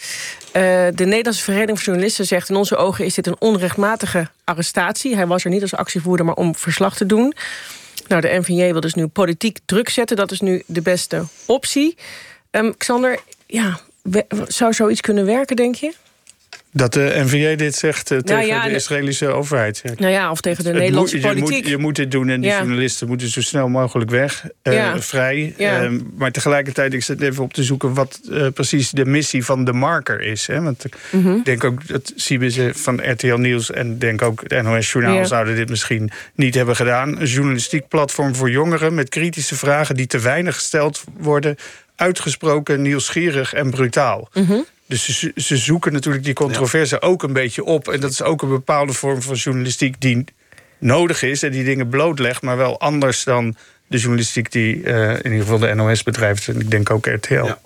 de Nederlandse Vereniging van Journalisten zegt, in onze ogen is dit een onrechtmatige arrestatie. Hij was er niet als actievoerder, maar om verslag te doen. Nou, de N V J wil dus nu politiek druk zetten. Dat is nu de beste optie. Um, Xander, ja, we, zou zoiets kunnen werken, denk je? Dat de N V J dit zegt uh, tegen nou ja, de Israëlische overheid. Ja. Nou ja, of tegen de het Nederlandse moet, politiek. Je moet, je moet dit doen en die ja. journalisten moeten zo snel mogelijk weg. Uh, ja. Vrij. Ja. Uh, maar tegelijkertijd, ik zit even op te zoeken wat uh, precies de missie van de Marker is. Hè? Want ik mm-hmm. denk ook dat Siebes van R T L Nieuws en denk ook het N O S Journaal ja. zouden dit misschien niet hebben gedaan. Een journalistiek platform voor jongeren met kritische vragen die te weinig gesteld worden. Uitgesproken, nieuwsgierig en brutaal. Mm-hmm. Dus ze, ze zoeken natuurlijk die controverse ja. ook een beetje op. En dat is ook een bepaalde vorm van journalistiek die nodig is en die dingen blootlegt, maar wel anders dan de journalistiek die uh, in ieder geval de N O S bedrijft. En ik denk ook R T L. Ja.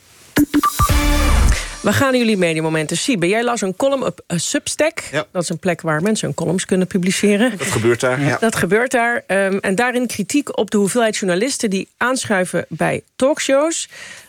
We gaan naar jullie mediamomenten. Siebe, jij las een column op uh, Substack. Ja. Dat is een plek waar mensen hun columns kunnen publiceren. Dat gebeurt daar, ja. Dat gebeurt daar. Um, en daarin kritiek op de hoeveelheid journalisten die aanschuiven bij talkshows.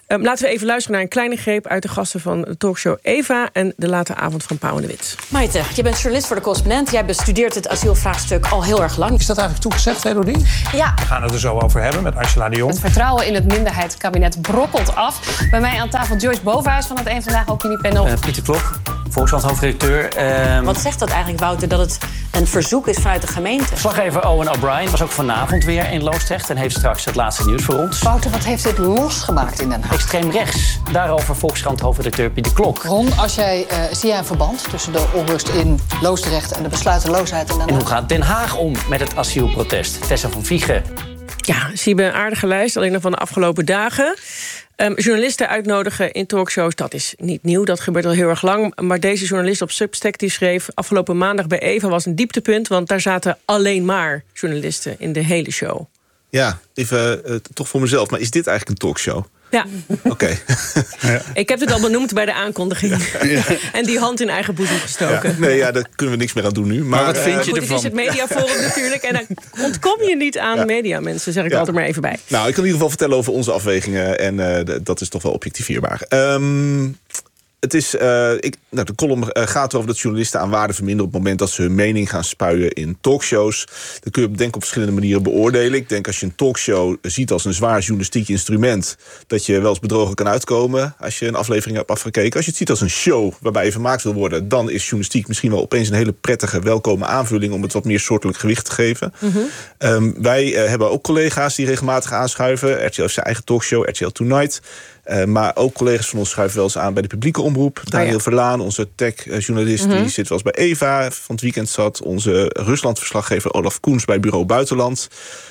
Um, laten we even luisteren naar een kleine greep uit de gasten van de talkshow Eva en de late avond van Pauw en de Wit. Maite, je bent journalist voor de Correspondent. Jij bestudeert het asielvraagstuk al heel erg lang. Is dat eigenlijk toegezegd, Elodie? Ja. We gaan het er zo over hebben met Angela de Jong. Het vertrouwen in het minderheidskabinet brokkelt af. Bij mij aan tafel Joyce Bovenhuis van het Eén Vandaag Opiniepanel. Uh, Pieter Klok, Volkskrant hoofdredacteur. Uh... Wat zegt dat eigenlijk, Wouter, dat het een verzoek is vanuit de gemeente? Verslaggever Owen O'Brien was ook vanavond weer in Loosdrecht en heeft straks het laatste nieuws voor ons. Wouter, wat heeft dit losgemaakt in Den Haag? Extreem rechts. Daarover Volkskrant hoofdredacteur Pieter Klok. Ron, als jij, uh, zie jij een verband tussen de onrust in Loosdrecht en de besluiteloosheid in Den Haag? En hoe gaat Den Haag om met het asielprotest? Tessa van Viegen. Ja, Siebe, een aardige lijst, alleen nog van de afgelopen dagen. Um, journalisten uitnodigen in talkshows, dat is niet nieuw, dat gebeurt al heel erg lang. Maar deze journalist op Substack die schreef afgelopen maandag bij Eva was een dieptepunt, want daar zaten alleen maar journalisten in de hele show. Ja, even uh, toch voor mezelf, maar is dit eigenlijk een talkshow? Ja. Oké. Okay. Ja. Ik heb het al benoemd bij de aankondiging. Ja. Ja. En die hand in eigen boezem gestoken. Ja. Nee, ja, daar kunnen we niks meer aan doen nu. Maar, maar wat vind uh, je goed, ervan? Het is het Mediaforum natuurlijk. En dan ontkom je niet aan ja. media, mensen. Zeg ik ja. altijd maar even bij. Nou, ik kan in ieder geval vertellen over onze afwegingen. En uh, dat is toch wel objectiveerbaar. Um, Het is, uh, ik, nou, de column uh, gaat erover dat journalisten aan waarde verminderen op het moment dat ze hun mening gaan spuien in talkshows. Dat kun je denk ik op verschillende manieren beoordelen. Ik denk als je een talkshow ziet als een zwaar journalistiek instrument, dat je wel eens bedrogen kan uitkomen als je een aflevering hebt afgekeken. Als je het ziet als een show waarbij je vermaakt wil worden, dan is journalistiek misschien wel opeens een hele prettige, welkome aanvulling om het wat meer soortelijk gewicht te geven. Mm-hmm. Um, wij uh, hebben ook collega's die regelmatig aanschuiven. R T L heeft zijn eigen talkshow, R T L Tonight. Uh, maar ook collega's van ons schuiven wel eens aan bij de publieke omroep. Daniel oh ja. Verlaan, onze tech-journalist, mm-hmm. die zit wel eens bij Eva. Van het weekend zat onze Rusland-verslaggever Olaf Koens bij Bureau Buitenland.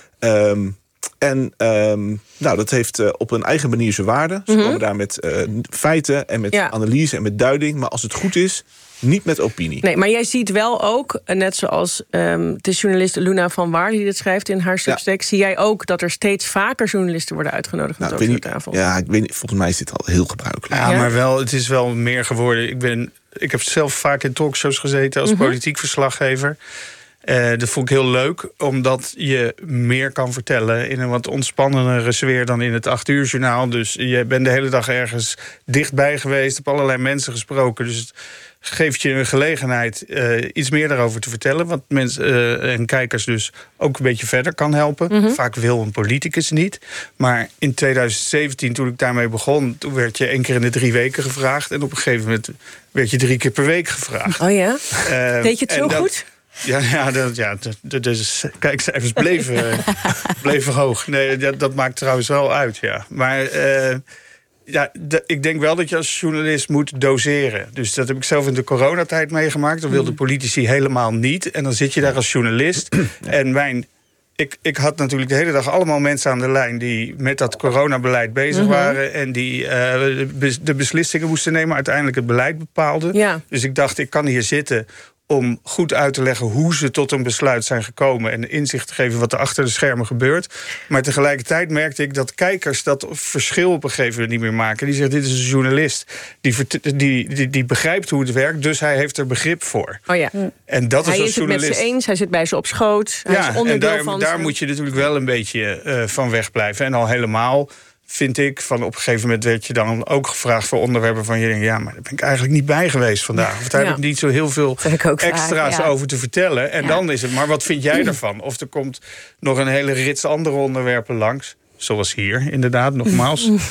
Um, en um, nou, dat heeft uh, op een eigen manier zijn waarde. Ze mm-hmm. komen daar met uh, feiten en met ja. analyse en met duiding. Maar als het goed is, niet met opinie. Nee, maar jij ziet wel ook, net zoals um, de journalist Luna van Waar die dit schrijft in haar Substack, ja. zie jij ook dat er steeds vaker journalisten worden uitgenodigd naar nou, talkshow-tafel. Ja, ik weet niet, volgens mij is dit al heel gebruikelijk. Ja, ja, maar wel, het is wel meer geworden. Ik ben, ik heb zelf vaak in talkshows gezeten als mm-hmm. politiek verslaggever. Uh, dat vond ik heel leuk, omdat je meer kan vertellen in een wat ontspannendere sfeer dan in het acht uur journaal. Dus je bent de hele dag ergens dichtbij geweest, hebt allerlei mensen gesproken. Dus het geeft je een gelegenheid uh, iets meer daarover te vertellen, wat mensen uh, en kijkers dus ook een beetje verder kan helpen. Mm-hmm. Vaak wil een politicus niet. Maar in twintig zeventien, toen ik daarmee begon, toen werd je één keer in de drie weken gevraagd. En op een gegeven moment werd je drie keer per week gevraagd. Oh ja? Uh, Deed je het zo dat, goed? Ja, ja, dat, ja de, de kijkcijfers bleven, bleven hoog. Nee, dat, dat maakt trouwens wel uit, ja. Maar uh, ja, de, ik denk wel dat je als journalist moet doseren. Dus dat heb ik zelf in de coronatijd meegemaakt. Dan wilden politici helemaal niet. En dan zit je daar als journalist. En mijn... Ik, ik had natuurlijk de hele dag allemaal mensen aan de lijn die met dat coronabeleid bezig mm-hmm. waren. En die uh, de, de beslissingen moesten nemen, uiteindelijk het beleid bepaalden. Ja. Dus ik dacht, ik kan hier zitten om goed uit te leggen hoe ze tot een besluit zijn gekomen en inzicht te geven wat er achter de schermen gebeurt. Maar tegelijkertijd merkte ik dat kijkers dat verschil op een gegeven moment niet meer maken. Die zeggen, dit is een journalist die, die, die, die begrijpt hoe het werkt, dus hij heeft er begrip voor. Oh ja. En dat hij is als is journalist. Het met ze eens, hij zit bij ze op schoot. Hij ja, is onderdeel en daar, van daar zijn... moet je natuurlijk wel een beetje uh, van wegblijven. En al helemaal vind ik, van op een gegeven moment werd je dan ook gevraagd voor onderwerpen van je denkt, ja, maar daar ben ik eigenlijk niet bij geweest vandaag. Of daar ja. heb ik niet zo heel veel extra's vaak, ja. over te vertellen. En ja. dan is het, maar wat vind jij ervan? Of er komt nog een hele rits andere onderwerpen langs. Zoals hier, inderdaad, nogmaals. uh,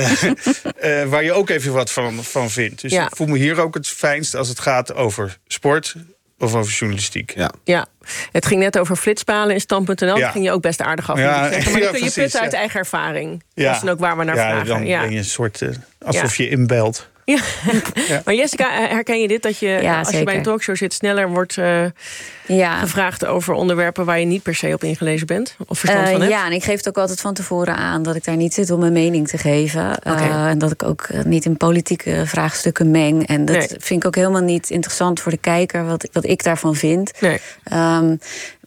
uh, waar je ook even wat van, van vindt. Dus ja. ik voel me hier ook het fijnst als het gaat over sport of over journalistiek. Ja. ja. Het ging net over flitspalen in stand punt n l. Ja. Dat ging je ook best aardig af. Ja, zeggen. Maar dan ja, kun je precies, putten uit ja. eigen ervaring. Ja. Dat is dan ook waar we naar ja, vragen. Dan ja, ben je een soort, uh, alsof ja. je inbelt. Ja. ja. Maar Jessica, herken je dit? Dat je, ja, als zeker. je bij een talkshow zit, sneller wordt uh, ja. gevraagd over onderwerpen waar je niet per se op ingelezen bent? Of verstand uh, van hebt? Ja, en ik geef het ook altijd van tevoren aan dat ik daar niet zit om mijn mening te geven. Okay. Uh, en dat ik ook niet in politieke vraagstukken meng. En dat nee. vind ik ook helemaal niet interessant voor de kijker, wat, wat ik daarvan vind. Nee. Um,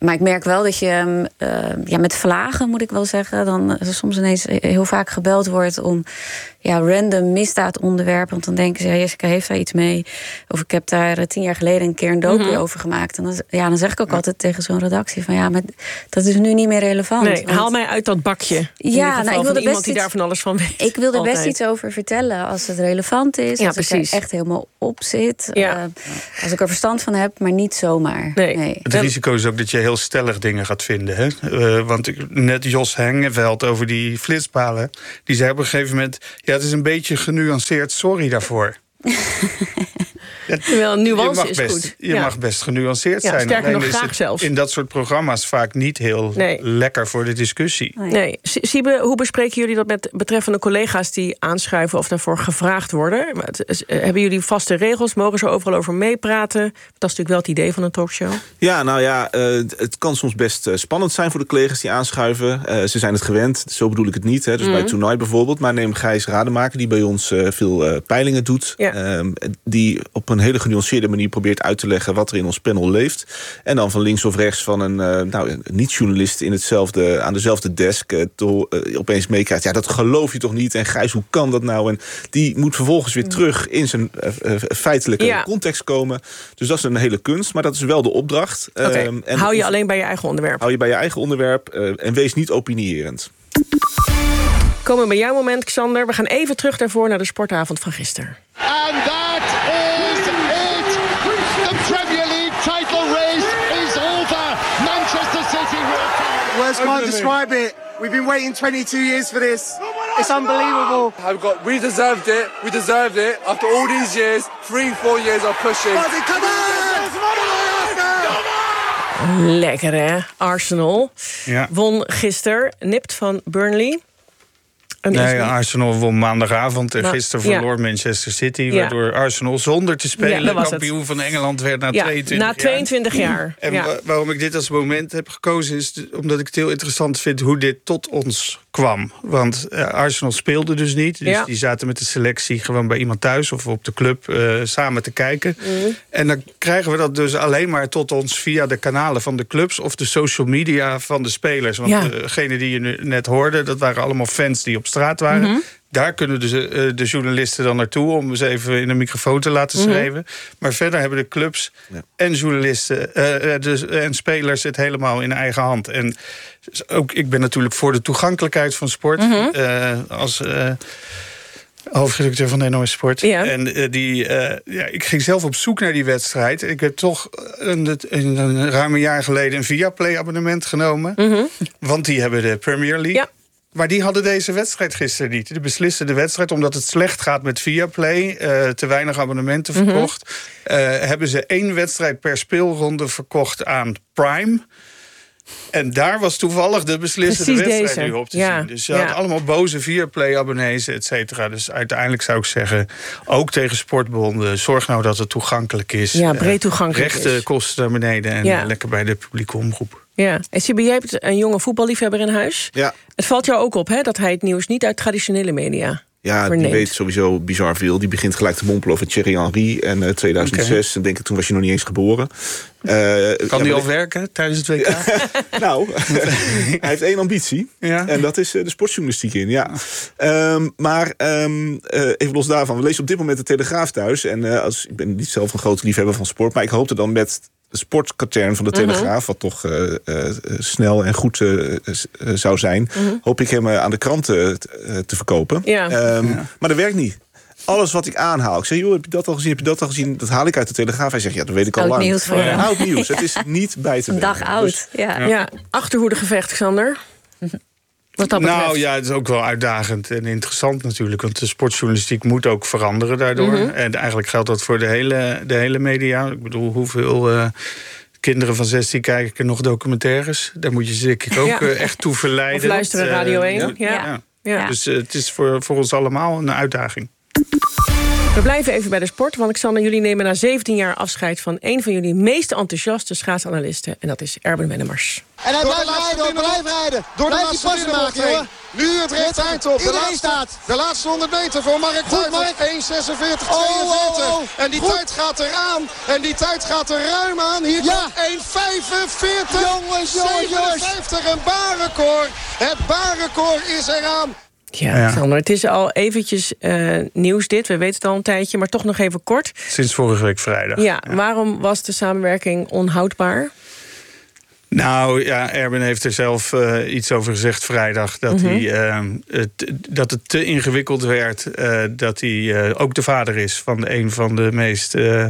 maar ik merk wel dat je uh, ja, met vlagen, moet ik wel zeggen, dan uh, soms ineens heel vaak gebeld wordt om ja, random misdaadonderwerpen. Want dan denken ze, ja, Jessica heeft daar iets mee. Of ik heb daar uh, tien jaar geleden een keer een docu mm-hmm. over gemaakt. En dan, ja, dan zeg ik ook ja. altijd tegen zo'n redactie van ja, maar dat is nu niet meer relevant. Nee, want, haal mij uit dat bakje. Ja, nou, ik wil er best iemand die iets, daar van alles van weet. Ik wil er altijd. best iets over vertellen als het relevant is. Ja, als precies. ik er echt helemaal op zit. Ja. Uh, als ik er verstand van heb, maar niet zomaar. Nee. Nee. Het risico is ook dat je heel stellig dingen gaat vinden. Hè? Uh, want ik, net Jos Hengeveld over die flitspalen. Die zei op een gegeven moment, ja, het is een beetje genuanceerd, sorry daarvoor. Ja, terwijl een nuance je mag is best, goed. Je ja. mag best genuanceerd ja, zijn. Sterker Alleen nog, is graag het zelfs. in dat soort programma's vaak niet heel nee. lekker voor de discussie. Nee. nee. Siebe, hoe bespreken jullie dat met betreffende collega's die aanschuiven of daarvoor gevraagd worden? Hebben jullie vaste regels? Mogen ze overal over meepraten? Dat is natuurlijk wel het idee van een talkshow. Ja, nou ja, uh, het kan soms best uh, spannend zijn voor de collega's die aanschuiven. Uh, ze zijn het gewend, zo bedoel ik het niet. Hè. Dus mm. bij Tonight bijvoorbeeld. Maar neem Gijs Rademaker, die bij ons uh, veel uh, peilingen doet. Ja. Uh, die op een hele genuanceerde manier probeert uit te leggen wat er in ons panel leeft. En dan van links of rechts van een uh, nou, niet-journalist in hetzelfde, aan dezelfde desk uh, to, uh, opeens meekrijgt. Ja, dat geloof je toch niet? En Gijs, hoe kan dat nou? En die moet vervolgens weer terug in zijn uh, uh, feitelijke ja. context komen. Dus dat is een hele kunst, maar dat is wel de opdracht. Okay. Um, en hou je alleen bij je eigen onderwerp. Hou je bij je eigen onderwerp uh, en wees niet opinierend. Komen we bij jouw moment, Xander. We gaan even terug daarvoor naar de sportavond van gisteren. And that is it. The Premier League title race is over. Manchester City will come. Words can't describe it. We've been waiting twenty-two years for this. It's unbelievable. I've got, we deserved it. We deserved it. After all these years, three, four years of pushing. Come on! Lekker, hè? Arsenal ja. won gisteren, nipt van Burnley. Nee, Arsenal won maandagavond en nou, gisteren verloor ja. Manchester City... waardoor ja. Arsenal zonder te spelen ja, kampioen het. van Engeland werd na ja, tweeëntwintig na tweeëntwintig jaar. jaar. En ja. waarom ik dit als moment heb gekozen is omdat ik het heel interessant vind hoe dit tot ons kwam. Want uh, Arsenal speelde dus niet. Dus ja. die zaten met de selectie gewoon bij iemand thuis of op de club uh, samen te kijken. Mm. En dan krijgen we dat dus alleen maar tot ons via de kanalen van de clubs of de social media van de spelers. Want ja. degene die je nu net hoorde, dat waren allemaal fans die op straat waren. Mm-hmm. Daar kunnen de, uh, de journalisten dan naartoe om eens even in een microfoon te laten schrijven. Mm-hmm. Maar verder hebben de clubs ja. en journalisten uh, dus, en spelers het helemaal in eigen hand. En ook ik ben natuurlijk voor de toegankelijkheid van sport. Mm-hmm. Uh, als uh, hoofdredacteur van de N O S Sport. Ja. En uh, die, uh, ja, ik ging zelf op zoek naar die wedstrijd. Ik heb toch een, een, een ruim een jaar geleden een Viaplay-abonnement genomen. Mm-hmm. Want die hebben de Premier League. Ja. Maar die hadden deze wedstrijd gisteren niet. De beslissende wedstrijd, omdat het slecht gaat met Viaplay... Uh, te weinig abonnementen verkocht... Mm-hmm. Uh, hebben ze één wedstrijd per speelronde verkocht aan Prime... En daar was toevallig de beslissende Precies wedstrijd deze. nu op te ja. zien. Dus je ja. had allemaal boze Viaplay-abonnees, et cetera. Dus uiteindelijk zou ik zeggen, ook tegen sportbonden... zorg nou dat het toegankelijk is. Ja, breed toegankelijk uh, rechte is. kosten naar beneden en ja. lekker bij de publieke omroep. Ja. En Siebe, jij hebt een jonge voetballiefhebber in huis. Ja. Het valt jou ook op, hè, dat hij het nieuws niet uit traditionele media... Ja, die weet sowieso bizar veel. Die begint gelijk te mompelen over Thierry Henry en uh, tweeduizend zes. Okay. En denk ik, toen was je nog niet eens geboren. Uh, kan ja, die al ik... werken tijdens het W K? Nou, hij heeft één ambitie. Ja. En dat is uh, de sportjournalistiek in, ja. Um, maar um, uh, even los daarvan. We lezen op dit moment de Telegraaf thuis. En uh, als, ik ben niet zelf een grote liefhebber van sport. Maar ik hoopte dan met... de sportkatern van de Telegraaf, mm-hmm. wat toch uh, uh, snel en goed uh, uh, zou zijn... Mm-hmm. hoop ik hem uh, aan de kranten uh, te verkopen. Ja. Um, ja. Maar dat werkt niet. Alles wat ik aanhaal. Ik zeg, joh, heb je dat al gezien? Heb je dat al gezien? Dat haal ik uit de Telegraaf. Hij zegt, ja, dat weet ik al oud lang. Nieuws voor ja. Oud nieuws. Het is niet bij te Een dag brengen. oud, Dus, ja. ja. ja. Achterhoedegevecht, Xander. Wat dat nou ja, het is ook wel uitdagend en interessant natuurlijk. Want de sportjournalistiek moet ook veranderen daardoor. Mm-hmm. En eigenlijk geldt dat voor de hele, de hele media. Ik bedoel, hoeveel... Uh, kinderen van zestien kijken nog documentaires. Daar moet je zeker ook ja. echt toe verleiden. Of luisteren Radio één. Uh, ja. Ja. Ja. Ja. Dus uh, het is voor, voor ons allemaal een uitdaging. We blijven even bij de sport, want Xander, jullie nemen na zeventien jaar afscheid van een van jullie meest enthousiaste schaatsanalisten. En dat is Erben Wennemars. En hij blijft rijden, blijft rijden. Door de laatste passen maken, jongen. Nu het recht eind op. De laatste, staat. de laatste honderd meter voor Mark Tuijver. één zesenveertig tweeënveertig. Oh, oh, oh. En die Goed. tijd gaat eraan. En die tijd gaat er ruim aan. Hier ja. komt één vijfenveertig. Jongens, jongens, zevenenvijftig. Een baanrecord. Het baanrecord is eraan. Ja, ja. Xander, het is al eventjes uh, nieuws dit. We weten het al een tijdje, maar toch nog even kort. Sinds vorige week vrijdag. Ja, ja. Waarom was de samenwerking onhoudbaar? Nou ja, Erben heeft er zelf uh, iets over gezegd vrijdag. Dat, mm-hmm. hij, uh, het, dat het te ingewikkeld werd. Uh, dat hij uh, ook de vader is van een van de meest Uh,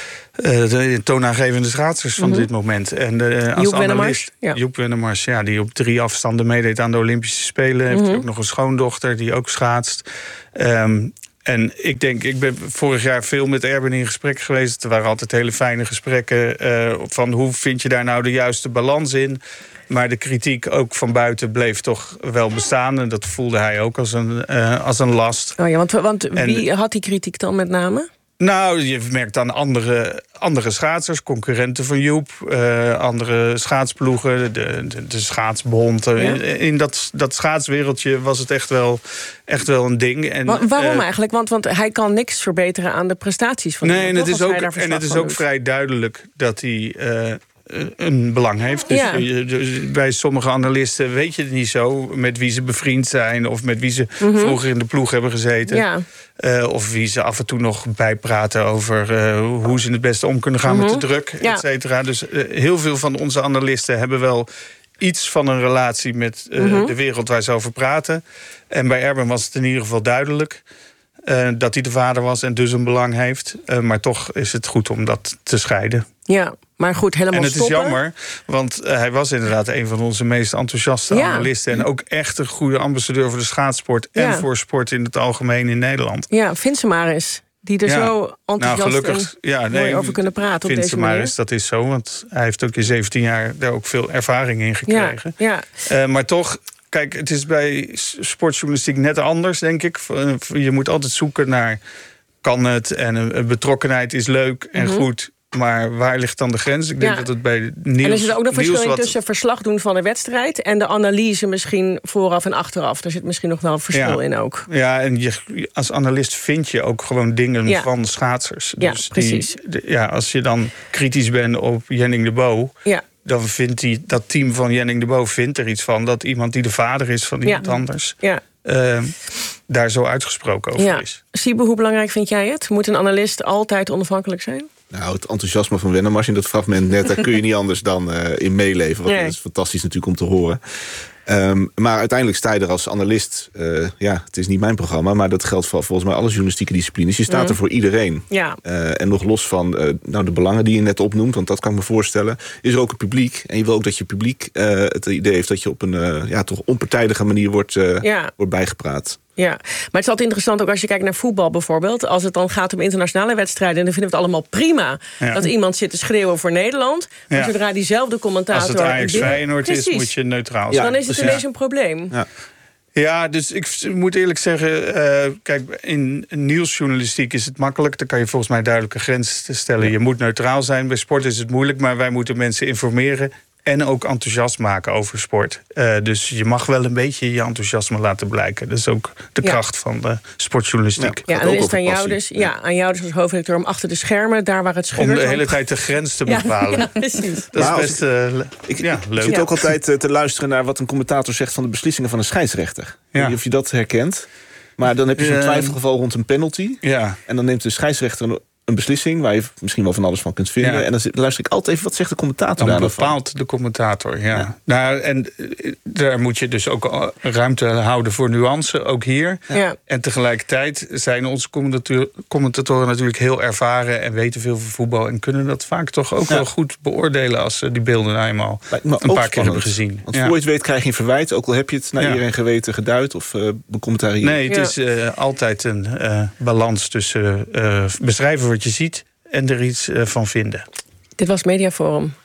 Uh, de toonaangevende schaatsers van mm-hmm. dit moment. En uh, als Joep analist, ja. Joep Wennemars, ja, die op drie afstanden meedeed aan de Olympische Spelen. Mm-hmm. Heeft ook nog een schoondochter die ook schaatst. Um, en ik denk, ik ben vorig jaar veel met Erben in gesprek geweest. Er waren altijd hele fijne gesprekken uh, van hoe vind je daar nou de juiste balans in. Maar de kritiek ook van buiten bleef toch wel bestaan. En dat voelde hij ook als een, uh, als een last. Oh ja, want, want wie en, had die kritiek dan met name? Nou, je merkt aan andere, andere schaatsers, concurrenten van Joep, uh, andere schaatsploegen, de, de, de schaatsbond. Ja. In, in dat, dat schaatswereldje was het echt wel, echt wel een ding. En, Wa- waarom uh, eigenlijk? Want, want hij kan niks verbeteren aan de prestaties van nee, Joep. En het is ook, en het is ook doet. vrij duidelijk dat hij Uh, een belang heeft. Dus, ja. je, dus bij sommige analisten weet je het niet zo met wie ze bevriend zijn of met wie ze mm-hmm. vroeger in de ploeg hebben gezeten. Ja. Uh, of wie ze af en toe nog bijpraten over uh, hoe ze het beste om kunnen gaan mm-hmm. met de druk, ja. et cetera. Dus uh, heel veel van onze analisten hebben wel iets van een relatie met uh, mm-hmm. de wereld waar ze over praten. En bij Erben was het in ieder geval duidelijk Uh, dat hij de vader was en dus een belang heeft. Uh, maar toch is het goed om dat te scheiden. Ja, maar goed, helemaal En het stoppen. is jammer, want uh, hij was inderdaad een van onze meest enthousiaste ja. analisten. En ook echt een goede ambassadeur voor de schaatsport en ja. voor sport in het algemeen in Nederland. Ja, vind ze maar eens. Die er ja. zo enthousiast nou, gelukkig, en ja, nee, over kunnen praten op deze ze maar manier. eens, dat is zo, want hij heeft ook in zeventien jaar daar ook veel ervaring in gekregen. Ja, ja. Uh, maar toch, kijk, het is bij sportjournalistiek net anders, denk ik. Je moet altijd zoeken naar, kan het? En een betrokkenheid is leuk en mm-hmm. goed. Maar waar ligt dan de grens? Ik denk ja. dat het bij nieuws... En er zit ook nog verschil wat... tussen verslag doen van de wedstrijd en de analyse misschien vooraf en achteraf. Daar zit misschien nog wel een verschil ja. in ook. Ja, en je, als analist vind je ook gewoon dingen ja. van schaatsers. Ja, dus precies. Die, de, ja, als je dan kritisch bent op Jenning de Bo... Ja. dan vindt die, dat team van Jenning de Bo vindt er iets van dat iemand die de vader is van iemand ja. anders... Ja. Uh, daar zo uitgesproken over ja. is. Siebe, hoe belangrijk vind jij het? Moet een analist altijd onafhankelijk zijn? Nou, het enthousiasme van Wennemars in dat fragment net, daar kun je niet anders dan uh, in meeleven. Want nee. dat is fantastisch natuurlijk om te horen. Um, maar uiteindelijk sta je er als analist. Uh, ja, het is niet mijn programma, maar dat geldt voor volgens mij alle journalistieke disciplines. Je staat mm. er voor iedereen. Ja. Uh, en nog los van uh, nou, de belangen die je net opnoemt, want dat kan ik me voorstellen, is er ook een publiek. En je wil ook dat je publiek uh, het idee heeft dat je op een uh, ja, toch onpartijdige manier wordt, uh, ja. wordt bijgepraat. Ja, maar het is altijd interessant ook als je kijkt naar voetbal bijvoorbeeld. Als het dan gaat om internationale wedstrijden, dan vinden we het allemaal prima ja. dat iemand zit te schreeuwen voor Nederland. Maar ja. zodra diezelfde commentator... Als het Ajax binnen... Feyenoord is, moet je neutraal zijn. Ja, dan is het dus ineens ja. een probleem. Ja. Ja, dus ik moet eerlijk zeggen, uh, kijk, in nieuwsjournalistiek is het makkelijk. Dan kan je volgens mij duidelijke grenzen stellen. Je moet neutraal zijn. Bij sport is het moeilijk, maar wij moeten mensen informeren en ook enthousiast maken over sport. Uh, dus je mag wel een beetje je enthousiasme laten blijken. Dat is ook de ja. kracht van de sportjournalistiek. Ja, ja en dan is het aan jou, dus, ja. Ja, aan jou dus als hoofdredacteur om achter de schermen, daar waar het scheurt... Om de hele tijd de grens te bepalen. Ja, ja, precies. Dat maar is best uh, ik, ja, leuk. Ik zit ja. ook altijd uh, te luisteren naar wat een commentator zegt van de beslissingen van een scheidsrechter. Ja. Ik weet niet of je dat herkent. Maar dan heb je zo'n twijfelgeval rond een penalty. Ja. En dan neemt de scheidsrechter een, een beslissing waar je misschien wel van alles van kunt vinden. Ja. En dan luister ik altijd even, wat zegt de commentator daar dan bepaalt van? De commentator, ja. ja. Nou, en daar moet je dus ook ruimte houden voor nuance, ook hier. Ja. En tegelijkertijd zijn onze commentatoren natuurlijk heel ervaren en weten veel van voetbal en kunnen dat vaak toch ook ja. wel goed beoordelen als ze die beelden nou eenmaal een paar spannend. keer hebben gezien. Want ja. voor je het weet krijg je een verwijt, ook al heb je het naar ja. iedereen geweten geduid of uh, becommentarieerd. Nee, het ja. is uh, altijd een uh, balans tussen uh, beschrijven wat je ziet en er iets uh, van vinden. Dit was Mediaforum.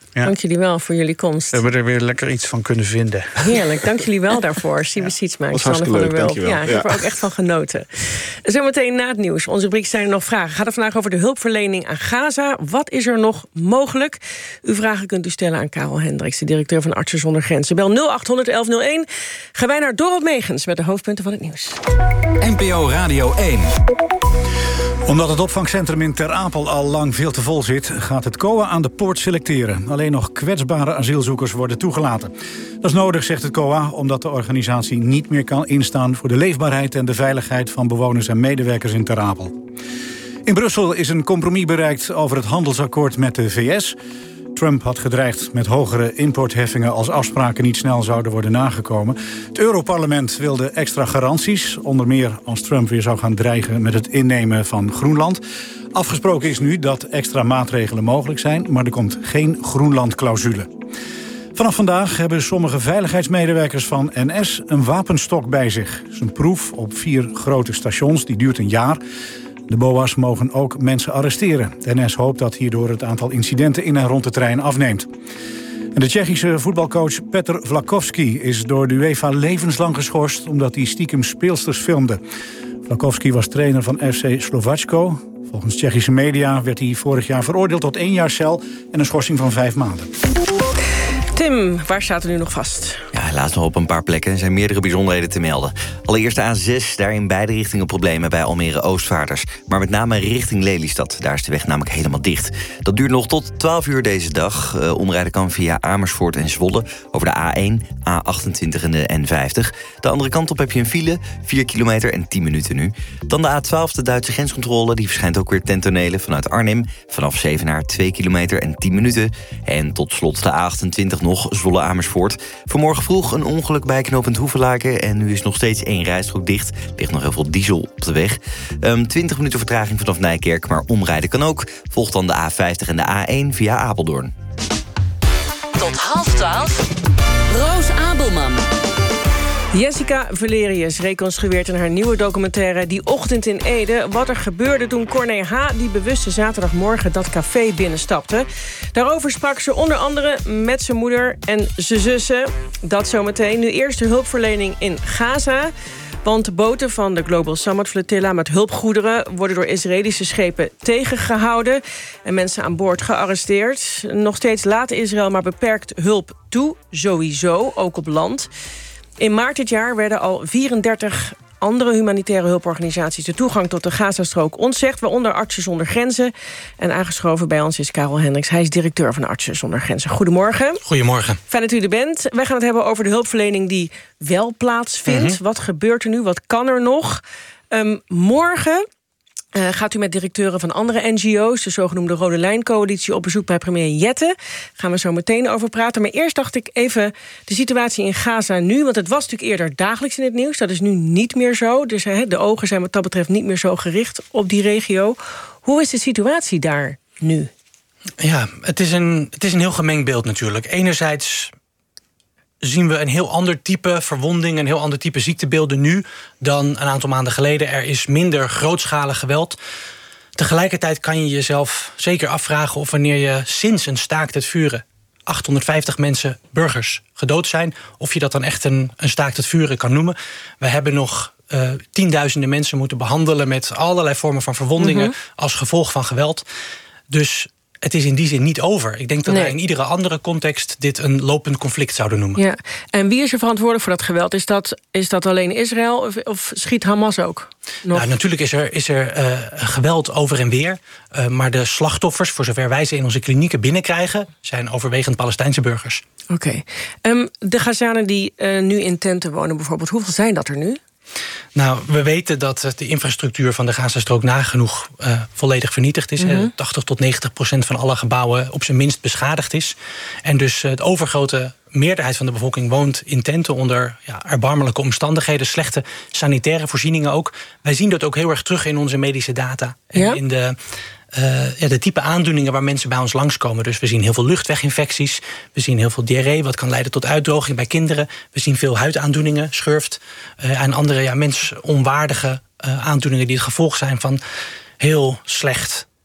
Ja. Dank jullie wel voor jullie komst. We hebben er weer lekker iets van kunnen vinden. Heerlijk, dank jullie wel daarvoor. Siebe Sietsma, was hartstikke leuk, dankjewel. Ja, ik heb er ook echt van genoten. Zometeen na het nieuws. Onze rubriek Zijn er nog vragen. Gaat het vandaag over de hulpverlening aan Gaza. Wat is er nog mogelijk? Uw vragen kunt u stellen aan Karel Hendricks, de directeur van Artsen zonder Grenzen. Bel nul acht honderd elf nul één. Gaan wij naar Dorot Megens met de hoofdpunten van het nieuws. N P O Radio één. Omdat het opvangcentrum in Ter Apel al lang veel te vol zit, gaat het C O A aan de poort selecteren. Alleen nog kwetsbare asielzoekers worden toegelaten. Dat is nodig, zegt het C O A, omdat de organisatie niet meer kan instaan voor de leefbaarheid en de veiligheid van bewoners en medewerkers in Ter Apel. In Brussel is een compromis bereikt over het handelsakkoord met de V S. Trump had gedreigd met hogere importheffingen als afspraken niet snel zouden worden nagekomen. Het Europarlement wilde extra garanties, onder meer als Trump weer zou gaan dreigen met het innemen van Groenland. Afgesproken is nu dat extra maatregelen mogelijk zijn, maar er komt geen Groenland-clausule. Vanaf vandaag hebben sommige veiligheidsmedewerkers van N S een wapenstok bij zich. Het is een proef op vier grote stations, die duurt een jaar. De B O A's mogen ook mensen arresteren. De N S hoopt dat hierdoor het aantal incidenten in en rond de trein afneemt. En de Tsjechische voetbalcoach Petr Vlakovský is door de UEFA levenslang geschorst omdat hij stiekem speelsters filmde. Vlakovský was trainer van F C Slovácko. Volgens Tsjechische media werd hij vorig jaar veroordeeld tot één jaar cel en een schorsing van vijf maanden. Tim, waar staat er nu nog vast? Ja, helaas nog op een paar plekken. Er zijn meerdere bijzonderheden te melden. Allereerst de A zes, daar in beide richtingen problemen bij Almere Oostvaarders. Maar met name richting Lelystad, daar is de weg namelijk helemaal dicht. Dat duurt nog tot twaalf uur deze dag. Uh, omrijden kan via Amersfoort en Zwolle over de A één, A achtentwintig en de N vijftig. De andere kant op heb je een file, vier kilometer en tien minuten nu. Dan de A twaalf, de Duitse grenscontrole, die verschijnt ook weer ten tonele vanuit Arnhem. Vanaf Zevenaar twee kilometer en tien minuten. En tot slot de A achtentwintig nog, Zwolle-Amersfoort. Vanmorgen vroeg een ongeluk bij knooppunt Hoevelaken en nu is nog steeds één rijstrook dicht. Ligt nog heel veel diesel op de weg. Um, twintig minuten vertraging vanaf Nijkerk, maar omrijden kan ook. Volgt dan de A vijftig en de A één via Apeldoorn. Tot half twaalf, Roos Abelman. Jessica Valerius reconstrueert in haar nieuwe documentaire Die Ochtend in Ede wat er gebeurde toen Corné H. die bewuste zaterdagmorgen dat café binnenstapte. Daarover sprak ze onder andere met zijn moeder en zijn zussen. Dat zometeen. Nu eerst de hulpverlening in Gaza. Want de boten van de Global Summit Flotilla met hulpgoederen worden door Israëlische schepen tegengehouden en mensen aan boord gearresteerd. Nog steeds laat Israël maar beperkt hulp toe, sowieso, ook op land. In maart dit jaar werden al vierendertig andere humanitaire hulporganisaties de toegang tot de Gazastrook ontzegd, waaronder Artsen zonder Grenzen. En aangeschoven bij ons is Karel Hendricks. Hij is directeur van Artsen zonder Grenzen. Goedemorgen. Goedemorgen. Fijn dat u er bent. Wij gaan het hebben over de hulpverlening die wel plaatsvindt. Mm-hmm. Wat gebeurt er nu? Wat kan er nog? Um, morgen Uh, gaat u met directeuren van andere N G O's... de zogenoemde Rode Lijn-coalitie... op bezoek bij premier Jette. Gaan we zo meteen over praten. Maar eerst dacht ik even de situatie in Gaza nu. Want het was natuurlijk eerder dagelijks in het nieuws. Dat is nu niet meer zo. Dus uh, de ogen zijn wat dat betreft niet meer zo gericht op die regio. Hoe is de situatie daar nu? Ja, het is een, het is een heel gemengd beeld natuurlijk. Enerzijds zien we een heel ander type verwonding, een heel ander type ziektebeelden nu dan een aantal maanden geleden. Er is minder grootschalig geweld. Tegelijkertijd kan je jezelf zeker afvragen of wanneer je sinds een staakt het vuren achthonderdvijftig mensen, burgers, gedood zijn, of je dat dan echt een, een staakt het vuren kan noemen. We hebben nog uh, tienduizenden mensen moeten behandelen met allerlei vormen van verwondingen mm-hmm. als gevolg van geweld. Dus het is in die zin niet over. Ik denk dat nee. wij in iedere andere context dit een lopend conflict zouden noemen. Ja. En wie is er verantwoordelijk voor dat geweld? Is dat, is dat alleen Israël of, of schiet Hamas ook nog? Nou, natuurlijk is er, is er uh, geweld over en weer. Uh, maar de slachtoffers, voor zover wij ze in onze klinieken binnenkrijgen, zijn overwegend Palestijnse burgers. Oké. Okay. Um, de Gazanen die uh, nu in tenten wonen bijvoorbeeld, hoeveel zijn dat er nu? Nou, we weten dat de infrastructuur van de Gazastrook nagenoeg uh, volledig vernietigd is. Mm-hmm. tachtig tot negentig procent van alle gebouwen op zijn minst beschadigd is. En dus uh, het overgrote meerderheid van de bevolking woont in tenten onder ja, erbarmelijke omstandigheden, slechte sanitaire voorzieningen ook. Wij zien dat ook heel erg terug in onze medische data. En ja? in de Uh, ja, de type aandoeningen waar mensen bij ons langskomen. Dus we zien heel veel luchtweginfecties. We zien heel veel diarree, wat kan leiden tot uitdroging bij kinderen. We zien veel huidaandoeningen, schurft. Uh, en andere ja, mensonwaardige uh, aandoeningen die het gevolg zijn van heel slecht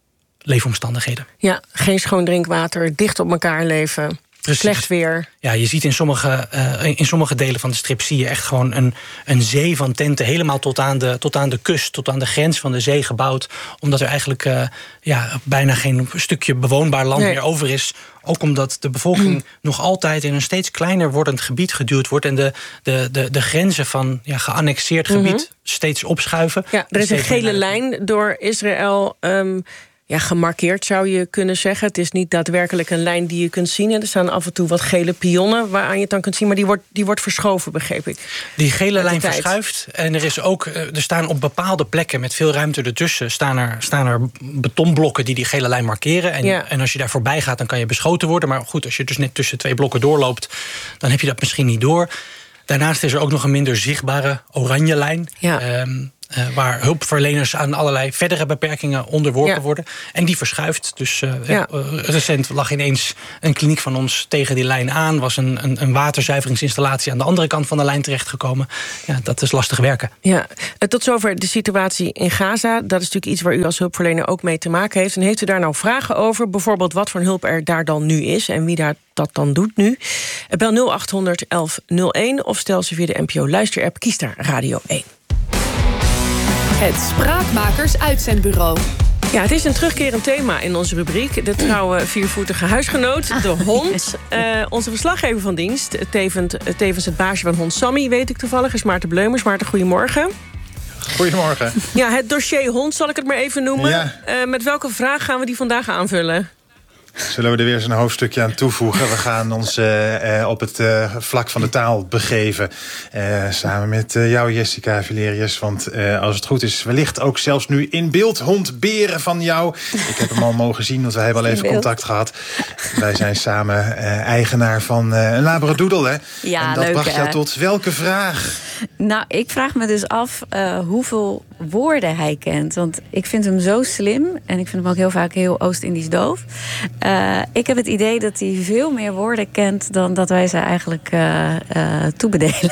leefomstandigheden. Ja, geen schoon drinkwater, dicht op elkaar leven. Precies. Slecht weer. Ja, je ziet in sommige, uh, in sommige delen van de strip zie je echt gewoon een, een zee van tenten, helemaal tot aan, de, tot aan de kust, tot aan de grens van de zee gebouwd. Omdat er eigenlijk uh, ja, bijna geen stukje bewoonbaar land nee. meer over is. Ook omdat de bevolking mm. nog altijd in een steeds kleiner wordend gebied geduwd wordt. En de, de, de, de grenzen van ja, geannexeerd gebied mm-hmm. steeds opschuiven. Ja, er is een gele lijn door Israël Um Ja, gemarkeerd zou je kunnen zeggen. Het is niet daadwerkelijk een lijn die je kunt zien. Er staan af en toe wat gele pionnen waaraan je het dan kunt zien. Maar die wordt, die wordt verschoven, begreep ik. Die gele lijn verschuift. En er is ook, er staan op bepaalde plekken met veel ruimte ertussen staan er, staan er betonblokken die die gele lijn markeren. En, ja. en als je daar voorbij gaat, dan kan je beschoten worden. Maar goed, als je dus net tussen twee blokken doorloopt, dan heb je dat misschien niet door. Daarnaast is er ook nog een minder zichtbare oranje lijn. Ja. Um, Uh, waar hulpverleners aan allerlei verdere beperkingen onderworpen ja. worden. En die verschuift. Dus uh, ja. uh, recent lag ineens een kliniek van ons tegen die lijn aan. Was een, een, een waterzuiveringsinstallatie aan de andere kant van de lijn terechtgekomen. Ja, dat is lastig werken. Ja. Uh, tot zover de situatie in Gaza. Dat is natuurlijk iets waar u als hulpverlener ook mee te maken heeft. En heeft u daar nou vragen over? Bijvoorbeeld wat voor hulp er daar dan nu is en wie daar dat dan doet nu? Bel nul achthonderd elf nul één of stel ze via de N P O luisterapp. Kies daar Radio één. Het Spraakmakers Uitzendbureau. Ja, het is een terugkerend thema in onze rubriek. De trouwe viervoetige huisgenoot, de hond. Uh, onze verslaggever van dienst, tevens, tevens het baasje van hond Sammy, weet ik toevallig, is Maarten Bleumers. Maarten, goedemorgen. Goedemorgen. Ja, het dossier hond zal ik het maar even noemen. Ja. Uh, met welke vraag gaan we die vandaag aanvullen? Zullen we er weer eens een hoofdstukje aan toevoegen? We gaan ons uh, uh, op het uh, vlak van de taal begeven. Uh, samen met uh, jou, Jessica Valerius. Want uh, als het goed is, wellicht ook zelfs nu in beeld hond Beren van jou. Ik heb hem al mogen zien, want wij hebben al even contact gehad. Wij zijn samen uh, eigenaar van uh, een labradoodle, hè? Ja, en dat leuk, bracht jou hè? tot welke vraag? Nou, ik vraag me dus af uh, hoeveel woorden hij kent. Want ik vind hem zo slim. En ik vind hem ook heel vaak heel Oost-Indisch doof. Uh, ik heb het idee dat hij veel meer woorden kent dan dat wij ze eigenlijk uh, uh, toebedelen.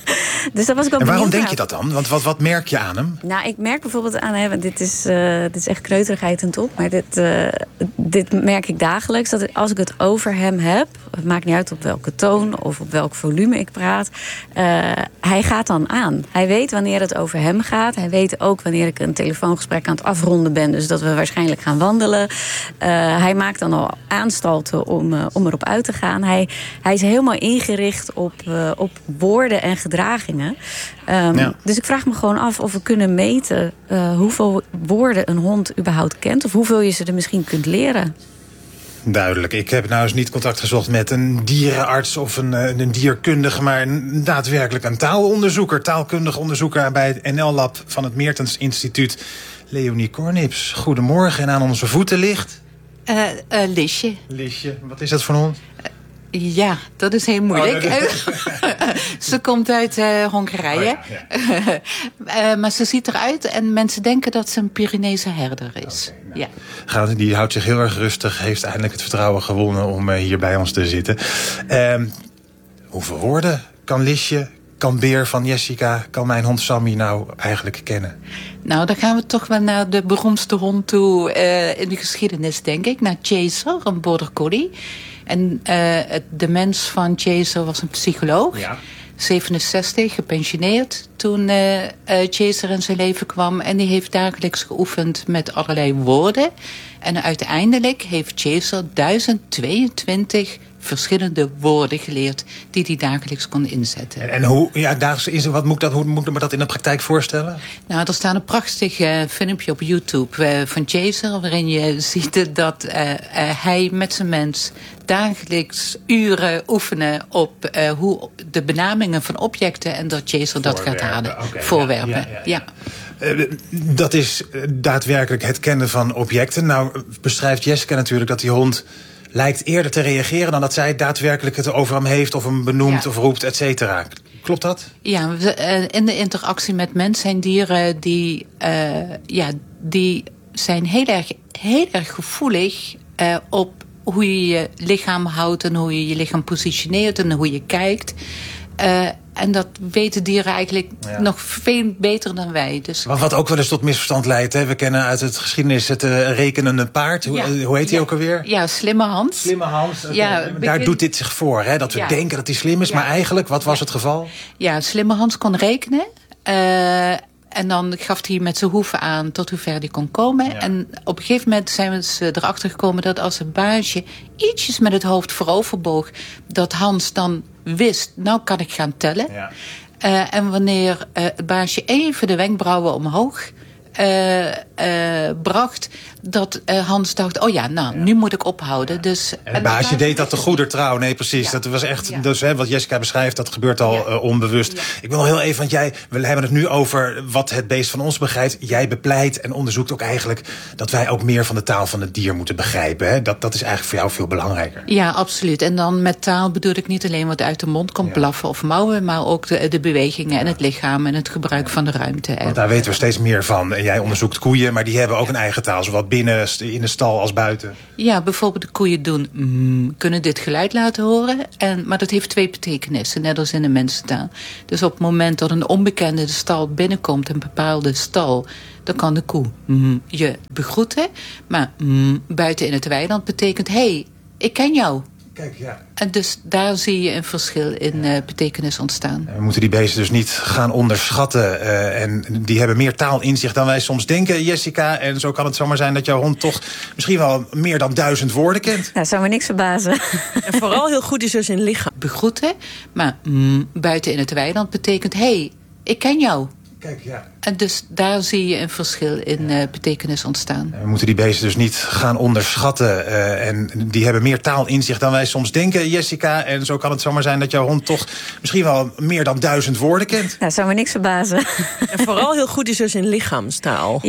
Dus dat was ik wel en waarom benieuwd denk naar. je dat dan? Want wat, wat merk je aan hem? Nou, ik merk bijvoorbeeld aan hem, dit is, uh, dit is echt kneuterigheid en top, maar dit, uh, dit merk ik dagelijks. Dat als ik het over hem heb, het maakt niet uit op welke toon of op welk volume ik praat, uh, hij gaat dan aan. Hij weet wanneer het over hem gaat. Hij weet ook wanneer ik een telefoongesprek aan het afronden ben, dus dat we waarschijnlijk gaan wandelen. Uh, hij maakt dan al aanstalten om, uh, om erop uit te gaan. Hij, hij is helemaal ingericht op, uh, op woorden en gedragingen. Um, ja. Dus ik vraag me gewoon af of we kunnen meten uh, hoeveel woorden een hond überhaupt kent, of hoeveel je ze er misschien kunt leren. Duidelijk. Ik heb nou eens niet contact gezocht met een dierenarts of een, een dierkundige, maar een, daadwerkelijk een taalonderzoeker, taalkundig onderzoeker bij het N L-lab van het Meertens Instituut. Leonie Kornips, goedemorgen. En aan onze voeten ligt? Uh, uh, Lisje. Lisje. Wat is dat voor een hond? Uh, ja, dat is heel moeilijk. Oh, is... ze komt uit uh, Hongarije. Oh, ja, ja. uh, maar ze ziet eruit en mensen denken dat ze een Pyreneese herder is. Okay, nou. Ja. Die houdt zich heel erg rustig, heeft eindelijk het vertrouwen gewonnen om uh, hier bij ons te zitten. Uh, hoeveel woorden kan Lisje, kan Beer van Jessica, kan mijn hond Sammy nou eigenlijk kennen? Nou, dan gaan we toch wel naar de beroemdste hond toe uh, in de geschiedenis, denk ik. Naar Chaser, een border collie. En uh, de mens van Chaser was een psycholoog. Ja. zevenenzestig, gepensioneerd toen uh, uh, Chaser in zijn leven kwam. En die heeft dagelijks geoefend met allerlei woorden. En uiteindelijk heeft Chaser duizend tweeëntwintig verschillende woorden geleerd die hij dagelijks kon inzetten. En, en hoe, ja, dagelijks, wat moet dat, hoe moet ik me dat in de praktijk voorstellen? Nou, er staat een prachtig uh, filmpje op YouTube uh, van Chaser, waarin je ziet dat uh, uh, hij met zijn mens dagelijks uren oefenen op uh, hoe de benamingen van objecten en dat Chaser dat gaat halen. Okay, Voorwerpen, ja. ja, ja, ja. Uh, dat is daadwerkelijk het kennen van objecten. Nou beschrijft Jessica natuurlijk dat die hond lijkt eerder te reageren dan dat zij daadwerkelijk het over hem heeft of hem benoemt ja. of roept, et cetera. Klopt dat? Ja, in de interactie met mens zijn dieren die, uh, ja, die zijn heel erg, heel erg gevoelig uh, op hoe je je lichaam houdt en hoe je je lichaam positioneert en hoe je kijkt. Uh, En dat weten dieren eigenlijk ja. nog veel beter dan wij. Dus. Wat, wat ook wel eens tot misverstand leidt. Hè? We kennen uit het geschiedenis het uh, rekenende paard. Hoe, ja. hoe heet hij ja. ook alweer? Ja, Slimme Hans. Slimme Hans. Okay. Ja, begin... Daar doet dit zich voor. Hè? Dat we ja. denken dat hij slim is. Ja. Maar eigenlijk, wat was ja. het geval? Ja, Slimme Hans kon rekenen. Uh, En dan gaf hij met zijn hoeven aan tot hoe ver hij kon komen. Ja. En op een gegeven moment zijn we dus erachter gekomen dat als een baasje ietsjes met het hoofd vooroverboog, dat Hans dan wist, nou kan ik gaan tellen. Ja. Uh, en wanneer uh, het baasje even de wenkbrauwen omhoog Uh, uh, bracht, dat uh, Hans dacht, oh ja, nou, ja. nu moet ik ophouden. Ja. Dus, en het baasje deed dat te goeder trouw. Nee, precies. Ja. Dat was echt, ja. dus, hè, wat Jessica beschrijft, dat gebeurt al ja. uh, onbewust. Ja. Ik wil nog heel even, want jij, we hebben het nu over wat het beest van ons begrijpt. Jij bepleit en onderzoekt ook eigenlijk dat wij ook meer van de taal van het dier moeten begrijpen. Hè? Dat, dat is eigenlijk voor jou veel belangrijker. Ja, absoluut. En dan met taal bedoel ik niet alleen wat uit de mond komt ja. blaffen of mouwen, maar ook de, de bewegingen en het lichaam en het gebruik ja. van de ruimte. Want daar weten we steeds meer van. Jij onderzoekt koeien, maar die hebben ook een eigen taal. Zowel binnen in de stal als buiten. Ja, bijvoorbeeld de koeien doen mm, kunnen dit geluid laten horen. En, maar dat heeft twee betekenissen, net als in de mensentaal. Dus op het moment dat een onbekende de stal binnenkomt, een bepaalde stal, dan kan de koe mm, je begroeten. Maar mm, buiten in het weiland betekent, hé, hey, ik ken jou. Kijk, ja. En dus daar zie je een verschil in uh, betekenis ontstaan. We moeten die beesten dus niet gaan onderschatten. Uh, en die hebben meer taalinzicht dan wij soms denken, Jessica. En zo kan het zomaar zijn dat jouw hond toch misschien wel meer dan duizend woorden kent. Nou, zou me niks verbazen. En vooral heel goed is dus in lichaam. Begroeten, maar mm, buiten in het weiland betekent, hé, hey, ik ken jou. Kijk, ja. En dus daar zie je een verschil in uh, betekenis ontstaan. We moeten die beesten dus niet gaan onderschatten. Uh, en die hebben meer taalinzicht dan wij soms denken, Jessica. En zo kan het zomaar zijn dat jouw hond toch misschien wel meer dan duizend woorden kent. Nou, zou me niks verbazen. En vooral heel goed is dus in lichaamstaal.